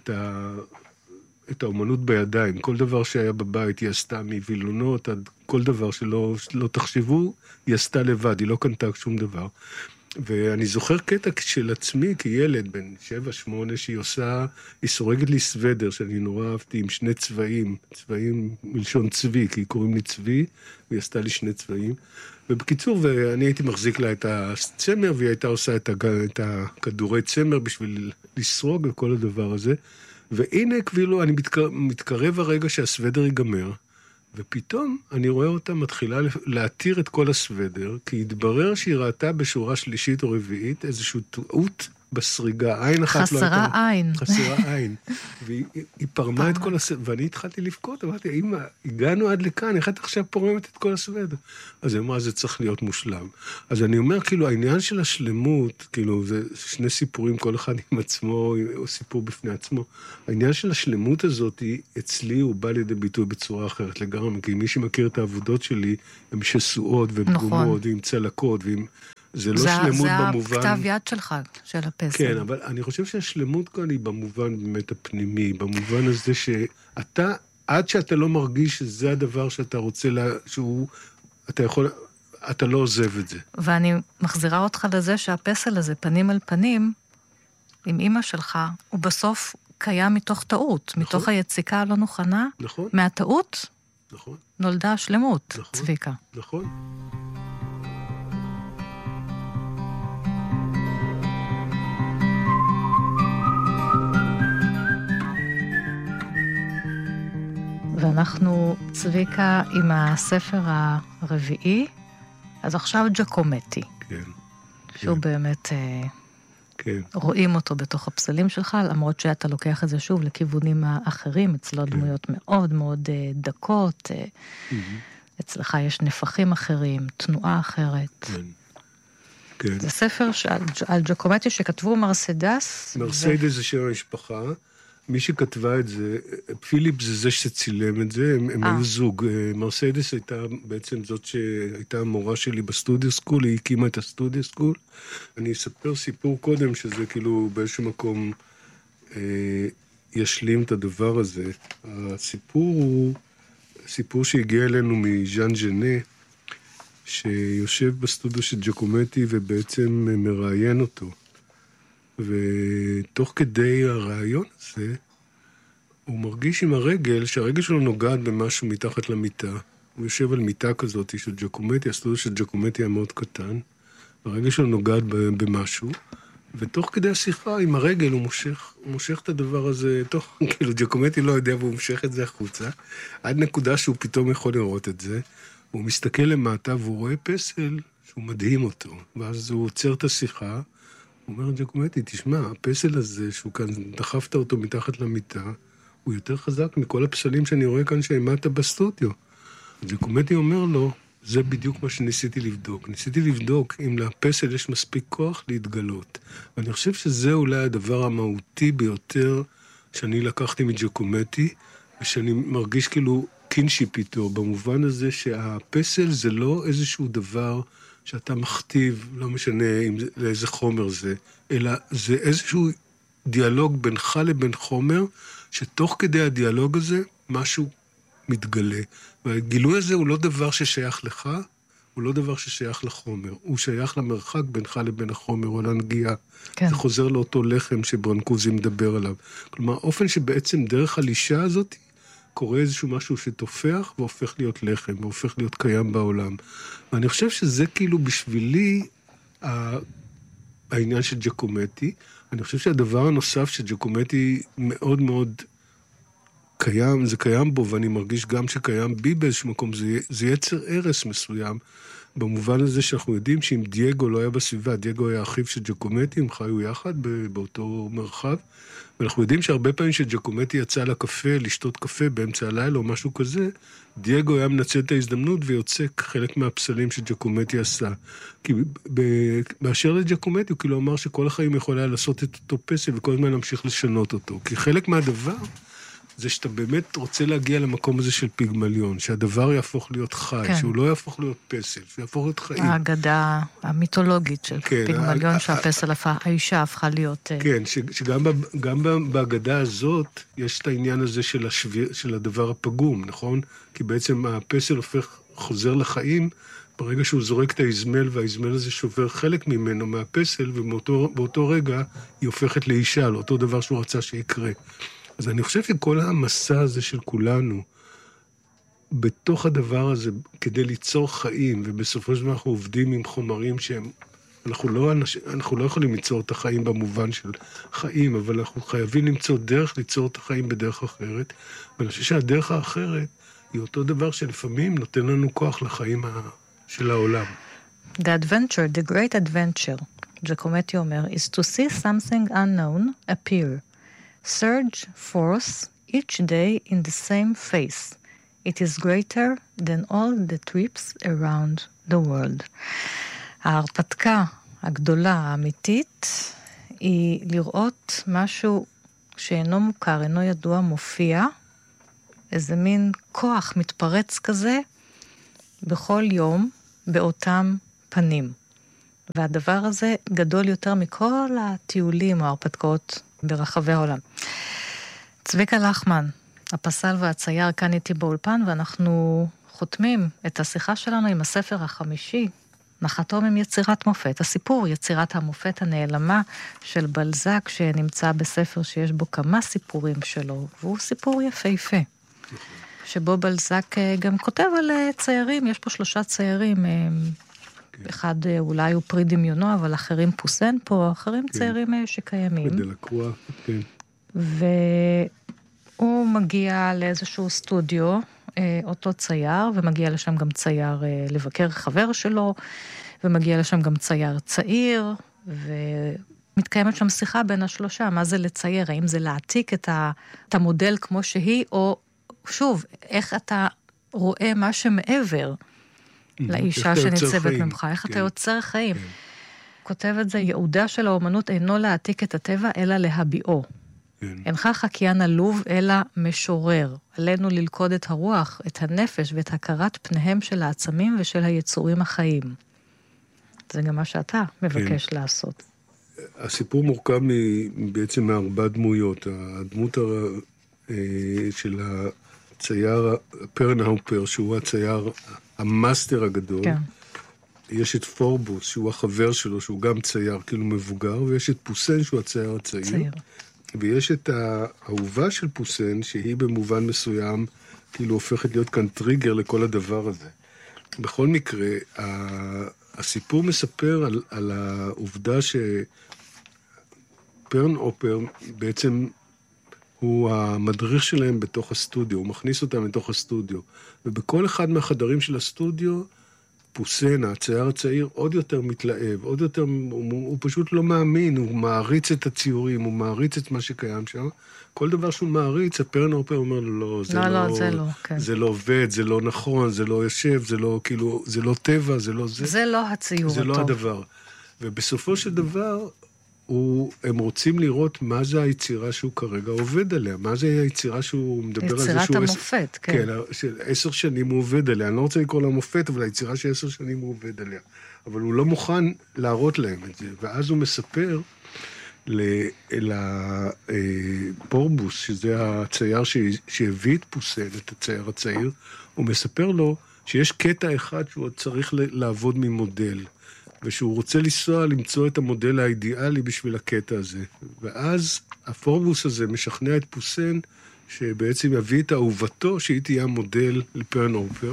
Speaker 2: את האומנות בידיים. כל דבר שהיה בבית היא עשתה מווילונות, עד כל דבר שלא תחשבו, היא עשתה לבד, היא לא קנתה שום דבר. ואני זוכר קטע של עצמי כילד, בן 7-8, היא סורגת לי סוודר, שאני נורא אהבתי, עם 2 צבעים, צבעים מלשון צבי, כי קוראים לי צבי, והיא עשתה לי 2 צבעים. ובקיצור, ואני הייתי מחזיק לה את הצמר, והיא הייתה עושה את הכדורי צמר בשביל לסרוג וכל הדבר הזה. והנה, כאילו, אני מתקרב הרגע שהסוודר ייגמר, ופתאום אני רואה אותה מתחילה להתיר את כל הסוודר, כי התברר שהיא ראתה בשורה שלישית או רביעית איזושהי טעות בסריגה, עין אחת לא הייתה.
Speaker 3: חסרה עין.
Speaker 2: חסרה עין. והיא פרמה את כל הסוודר, ואני התחלתי לבכות, אמרתי, אמא, הגענו עד לכאן, איך את עכשיו פורמת את כל הסוודר? אז היא אמרה, זה צריך להיות מושלם. אז אני אומר, כאילו, העניין של השלמות, כאילו, זה 2 סיפורים, כל אחד עם עצמו, או סיפור בפני עצמו. העניין של השלמות הזאת, אצלי הוא בא לידי ביטוי בצורה אחרת לגמרי, כי מי שמכיר את העבודות שלי, הן שסועות ופגומות, ועם צלקות, ועם זה לא שלמות במובן...
Speaker 3: זה הכתב יד שלך, של הפסל.
Speaker 2: כן, אבל אני חושב שהשלמות כאן היא במובן באמת הפנימי, במובן הזה שאתה, עד שאתה לא מרגיש שזה הדבר שאתה רוצה, אתה לא עוזב את זה.
Speaker 3: ואני מחזירה אותך לזה שהפסל הזה, פנים על פנים, עם אמא שלך, הוא בסוף קיים מתוך טעות, נכון. מתוך היציקה הלא נוכנה.
Speaker 2: נכון.
Speaker 3: מהטעות
Speaker 2: נכון.
Speaker 3: נולדה השלמות,
Speaker 2: נכון.
Speaker 3: צביקה.
Speaker 2: נכון.
Speaker 3: ואנחנו, צביקה, עם הספר הרביעי, אז עכשיו ג'קומטי.
Speaker 2: כן.
Speaker 3: שהוא
Speaker 2: כן.
Speaker 3: באמת,
Speaker 2: כן.
Speaker 3: רואים אותו בתוך הפסלים שלך, למרות שאתה לוקח את זה שוב לכיוונים האחרים, אצלו
Speaker 2: כן.
Speaker 3: דמויות מאוד מאוד דקות, אצלך יש נפחים אחרים, תנועה אחרת.
Speaker 2: כן. כן.
Speaker 3: זה ספר על ג'קומטי שכתבו מרסדס.
Speaker 2: מרסדס זה שם המשפחה, מי שכתבה את זה, פיליפ זה שצילם את זה, הם היו זוג. מרסיידס הייתה בעצם זאת שהייתה המורה שלי בסטודיו סקול, היא הקימה את הסטודיו סקול. אני אספר סיפור קודם, שזה כאילו באיזשהו מקום ישלים את הדבר הזה. הסיפור הוא סיפור שהגיע אלינו מז'אן ז'נה, שיושב בסטודיו של ג'קומטי ובעצם מראיין אותו. ותוך כדי הרעיון הזה, הוא מרגיש עם הרגל, שהרגל שלו נוגעת במשהו מתחת למיטה. הוא יושב על מיטה כזאת של ג'קומטי, הסטודיו של ג'קומטי היה מאוד קטן, הרגל שלו נוגעת במשהו, ותוך כדי השיחה עם הרגל הוא מושך את הדבר הזה, כאילו ג'קומטי לא יודע והוא מושך את זה החוצה, עד נקודה שהוא פתאום יכול לראות את זה, הוא מסתכל למטה והוא רואה פסל שהוא מדהים אותו, ואז הוא עוצר את השיחה, הוא אומר, ג'קומטי, תשמע, הפסל הזה שהוא כאן, דחפת אותו מתחת למיטה, הוא יותר חזק מכל הפסלים שאני רואה כאן שהעמדת בסטודיו. ג'קומטי אומר לו, זה בדיוק מה שניסיתי לבדוק. ניסיתי לבדוק אם לפסל יש מספיק כוח להתגלות. ואני חושב שזה אולי הדבר המהותי ביותר שאני לקחתי מג'קומטי, ושאני מרגיש כאילו קינשיפ איתו, במובן הזה שהפסל זה לא איזשהו דבר שאתה מכתיב, לא משנה לאיזה חומר זה, אלא זה איזשהו דיאלוג בינך לבין חומר, שתוך כדי הדיאלוג הזה משהו מתגלה. והגילוי הזה הוא לא דבר ששייך לך, הוא לא דבר ששייך לחומר. הוא שייך למרחק בינך לבין החומר, או לנגיעה. כן. זה חוזר לאותו לחם שברנקוזי מדבר עליו. כלומר, האופן שבעצם דרך הלישה הזאת, קורה איזשהו משהו שתופח והופך להיות לחם, והופך להיות קיים בעולם. ואני חושב שזה כאילו בשבילי העניין של ג'קומטי. אני חושב שהדבר הנוסף שג'קומטי מאוד מאוד קיים, זה קיים בו, ואני מרגיש גם שקיים בי באיזשהו מקום, זה יצר ערס מסוים, במובן הזה שאנחנו יודעים שאם דייגו לא היה בסביבה, דייגו היה אחיו של ג'קומטי, הם חיו יחד באותו מרחב, ואנחנו יודעים שהרבה פעמים שג'קומטי יצא לקפה, לשתות קפה באמצע הלילה או משהו כזה, דייגו היה מנצל את ההזדמנות ויוצק חלק מהפסלים שג'קומטי עשה. כי באשר לג'קומטי הוא כאילו אמר שכל החיים יכול היה לעשות את אותו פסל וכל הזמן להמשיך לשנות אותו. כי חלק מהדבר זה שאתה באמת רוצה להגיע למקום הזה של פיגמליון, שהדבר יהפוך להיות חי, כן. שהוא לא יהפוך להיות פסל, שהוא יהפוך להיות חיים. האגדה
Speaker 3: המיתולוגית של כן, פיגמליון, שהפסל האישה הפכה להיות...
Speaker 2: כן, שגם בהגדה הזאת, יש את העניין הזה של הדבר הפגום, נכון? כי בעצם הפסל חוזר לחיים, ברגע שהוא זורק את האזמל, והאזמל הזה שובר חלק ממנו מהפסל, ובאותו רגע היא הופכת לאישה, לאותו דבר שהוא רצה שיקרה. אז אני חושב שכל המסע הזה של כולנו, בתוך הדבר הזה, כדי ליצור חיים, ובסופו של דבר אנחנו עובדים עם חומרים שהם, אנחנו לא יכולים ליצור את החיים במובן של חיים, אבל אנחנו חייבים למצוא דרך ליצור את החיים בדרך אחרת, ואני חושב שהדרך האחרת היא אותו דבר שלפעמים נותן לנו כוח לחיים של העולם.
Speaker 3: The great adventure, ג'קומטי אומר, is to see something unknown appear. Surge forth each day in the same face. It is greater than all the trips around the world. ההרפתקה הגדולה, האמיתית, היא לראות משהו שאינו מוכר, אינו ידוע, מופיע, איזה מין כוח מתפרץ כזה, בכל יום, באותם פנים. והדבר הזה גדול יותר מכל הטיולים או ההרפתקאות ברחבי העולם. צביקה לחמן, הפסל והצייר כאן איתי באולפן, ואנחנו חותמים את השיחה שלנו עם הספר החמישי, נחתום עם יצירת מופת, הסיפור יצירת המופת הנעלמה של בלזק, שנמצא בספר שיש בו כמה סיפורים שלו, והוא סיפור יפהפה, שבו בלזק גם כותב על ציירים, יש פה 3 ציירים, אחד אולי הוא פרי דמיונו, אבל אחרים פוסן פה, אחרים ציירים שקיימים.
Speaker 2: בדלקרוע, כן.
Speaker 3: והוא מגיע לאיזשהו סטודיו, אותו צייר, ומגיע לשם גם צייר לבקר חבר שלו, ומגיע לשם גם צייר צעיר, ומתקיימת שם שיחה בין השלושה, מה זה לצייר, האם זה להעתיק את המודל כמו שהיא, או שוב, איך אתה רואה מה שמעבר לאישה שניצבת ממך, איך אתה יוצר חיים. כותב את זה, יעודה של האומנות אינו להעתיק את הטבע, אלא להביאו.
Speaker 2: כן.
Speaker 3: אינך חקיין עלוב, אלא משורר. עלינו ללכוד את הרוח, את הנפש ואת הכרת פניהם של העצמים ושל היצורים החיים. זה גם מה שאתה מבקש לעשות.
Speaker 2: הסיפור מורכב בעצם מארבע דמויות. הדמות של הצייר פרנהופר, שהוא הצייר המאסטר הגדול.
Speaker 3: כן.
Speaker 2: יש את פורבוס, שהוא החבר שלו, שהוא גם צייר, כאילו מבוגר, ויש את פוסן, שהוא הצייר הצעיר.
Speaker 3: צייר.
Speaker 2: ויש את האהובה של פוסן, שהיא במובן מסוים, כאילו הופכת להיות כאן טריגר לכל הדבר הזה. בכל מקרה, הסיפור מספר על העובדה שפרנהופר בעצם הוא המדריך שלהם בתוך הסטודיו, הוא מכניס אותם לתוך הסטודיו. ובכל אחד מהחדרים של הסטודיו, פוסן, הצייר הצעיר, עוד יותר מתלהב, עוד יותר, הוא פשוט לא מאמין, הוא מעריץ את הציורים, הוא מעריץ את מה שקיים שם. כל דבר שהוא מעריץ, הפרנהופר אומר לו, לא, זה לא,
Speaker 3: כן.
Speaker 2: זה לא עובד, זה לא נכון, זה לא יושב, זה לא, כאילו, זה לא טבע, זה לא זה.
Speaker 3: זה לא הציור
Speaker 2: זה
Speaker 3: הטוב.
Speaker 2: לא הדבר. ובסופו של דבר, הם רוצים לראות מה זה היצירה שהוא כרגע עובד עליה, מה זה היצירה שהוא מדבר על זה שהוא...
Speaker 3: יצירת המופת, כן.
Speaker 2: כן, של 10 שנים הוא עובד עליה. אני לא רוצה לקרוא לה מופת, אבל היצירה של 10 שנים הוא עובד עליה. אבל הוא לא מוכן להראות להם את זה. ואז הוא מספר לפורבוס, שזה הצייר שהביא את פוסן, את הצייר הצעיר, הוא מספר לו שיש קטע אחד שהוא עוד צריך לעבוד ממודל. ושהוא רוצה לנסוע למצוא את המודל האידיאלי בשביל הקטע הזה. ואז הפורבוס הזה משכנע את פוסן, שבעצם יביא את אהובתו, שהיא תהיה המודל לפרנהופר.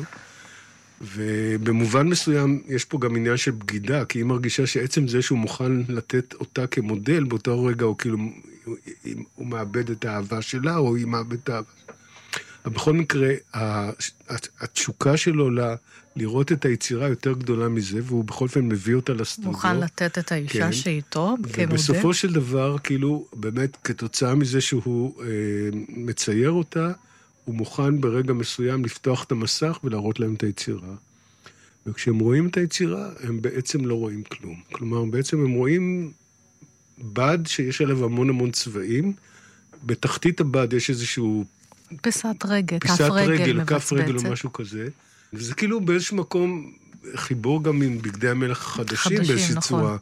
Speaker 2: ובמובן מסוים יש פה גם עניין של בגידה, כי היא מרגישה שעצם זה שהוא מוכן לתת אותה כמודל, באותו רגע הוא כאילו, הוא מאבד את האהבה שלה, או היא מאבד את האהבה שלה. אבל בכל מקרה, התשוקה שלו לראות את היצירה יותר גדולה מזה, והוא בכל אופן מביא אותה לסטודיו.
Speaker 3: מוכן לתת את האישה שאיתו כמודל.
Speaker 2: ובסופו של דבר, כאילו, באמת, כתוצאה מזה שהוא מצייר אותה, הוא מוכן ברגע מסוים לפתוח את המסך ולהראות להם את היצירה. וכשהם רואים את היצירה, הם בעצם לא רואים כלום. כלומר, בעצם הם רואים בד שיש עליו המון המון צבעים. בתחתית הבד יש איזשהו...
Speaker 3: פיסת רגל,
Speaker 2: כף רגל או משהו כזה. וזה כאילו באיזשהו מקום חיבור גם עם בגדי המלך החדשים באיזושהי צורה.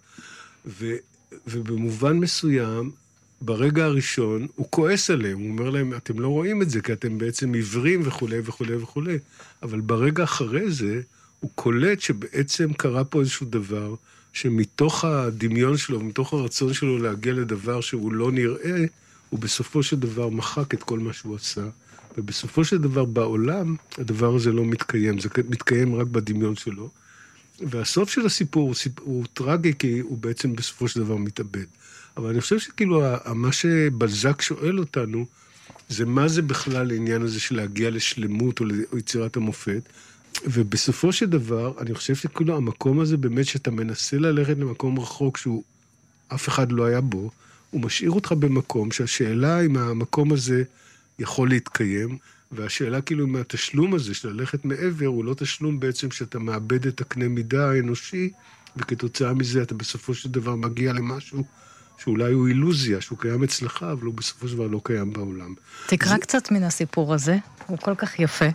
Speaker 2: ובמובן מסוים, ברגע הראשון, הוא כועס עליהם, הוא אומר להם, אתם לא רואים את זה, כי אתם בעצם עיוורים וכו' וכו' וכו'. אבל ברגע אחרי זה, הוא קולט שבעצם קרה פה איזשהו דבר, שמתוך הדמיון שלו, מתוך הרצון שלו להגיע לדבר שהוא לא נראה, הוא בסופו של דבר מחק את כל מה שהוא עשה. ובסופו של דבר בעולם, הדבר הזה לא מתקיים, זה מתקיים רק בדמיון שלו. והסוף של הסיפור הוא טרגי, כי הוא בעצם בסופו של דבר מתאבד. אבל אני חושב שכאילו, מה שבלזק שואל אותנו, זה מה זה בכלל העניין הזה של להגיע לשלמות או ליצירת המופת. ובסופו של דבר, אני חושב שכאילו המקום הזה באמת שאתה מנסה ללכת למקום רחוק שהוא אף אחד לא היה בו, הוא משאיר אותך במקום שהשאלה אם המקום הזה יכול להתקיים, והשאלה כאילו אם התשלום הזה של ללכת מעבר, הוא לא תשלום בעצם שאתה מאבד את הקנה מידה האנושי, וכתוצאה מזה אתה בסופו של דבר מגיע למשהו שאולי הוא אילוזיה, שהוא קיים אצלך, אבל הוא בסופו של דבר לא קיים בעולם.
Speaker 3: תקרא קצת מן הסיפור הזה, הוא כל כך יפה.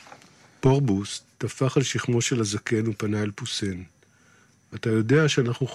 Speaker 2: פורבוס טפח על שכמו של הזקן ופנה אל פוסן. אתה יודע שאנחנו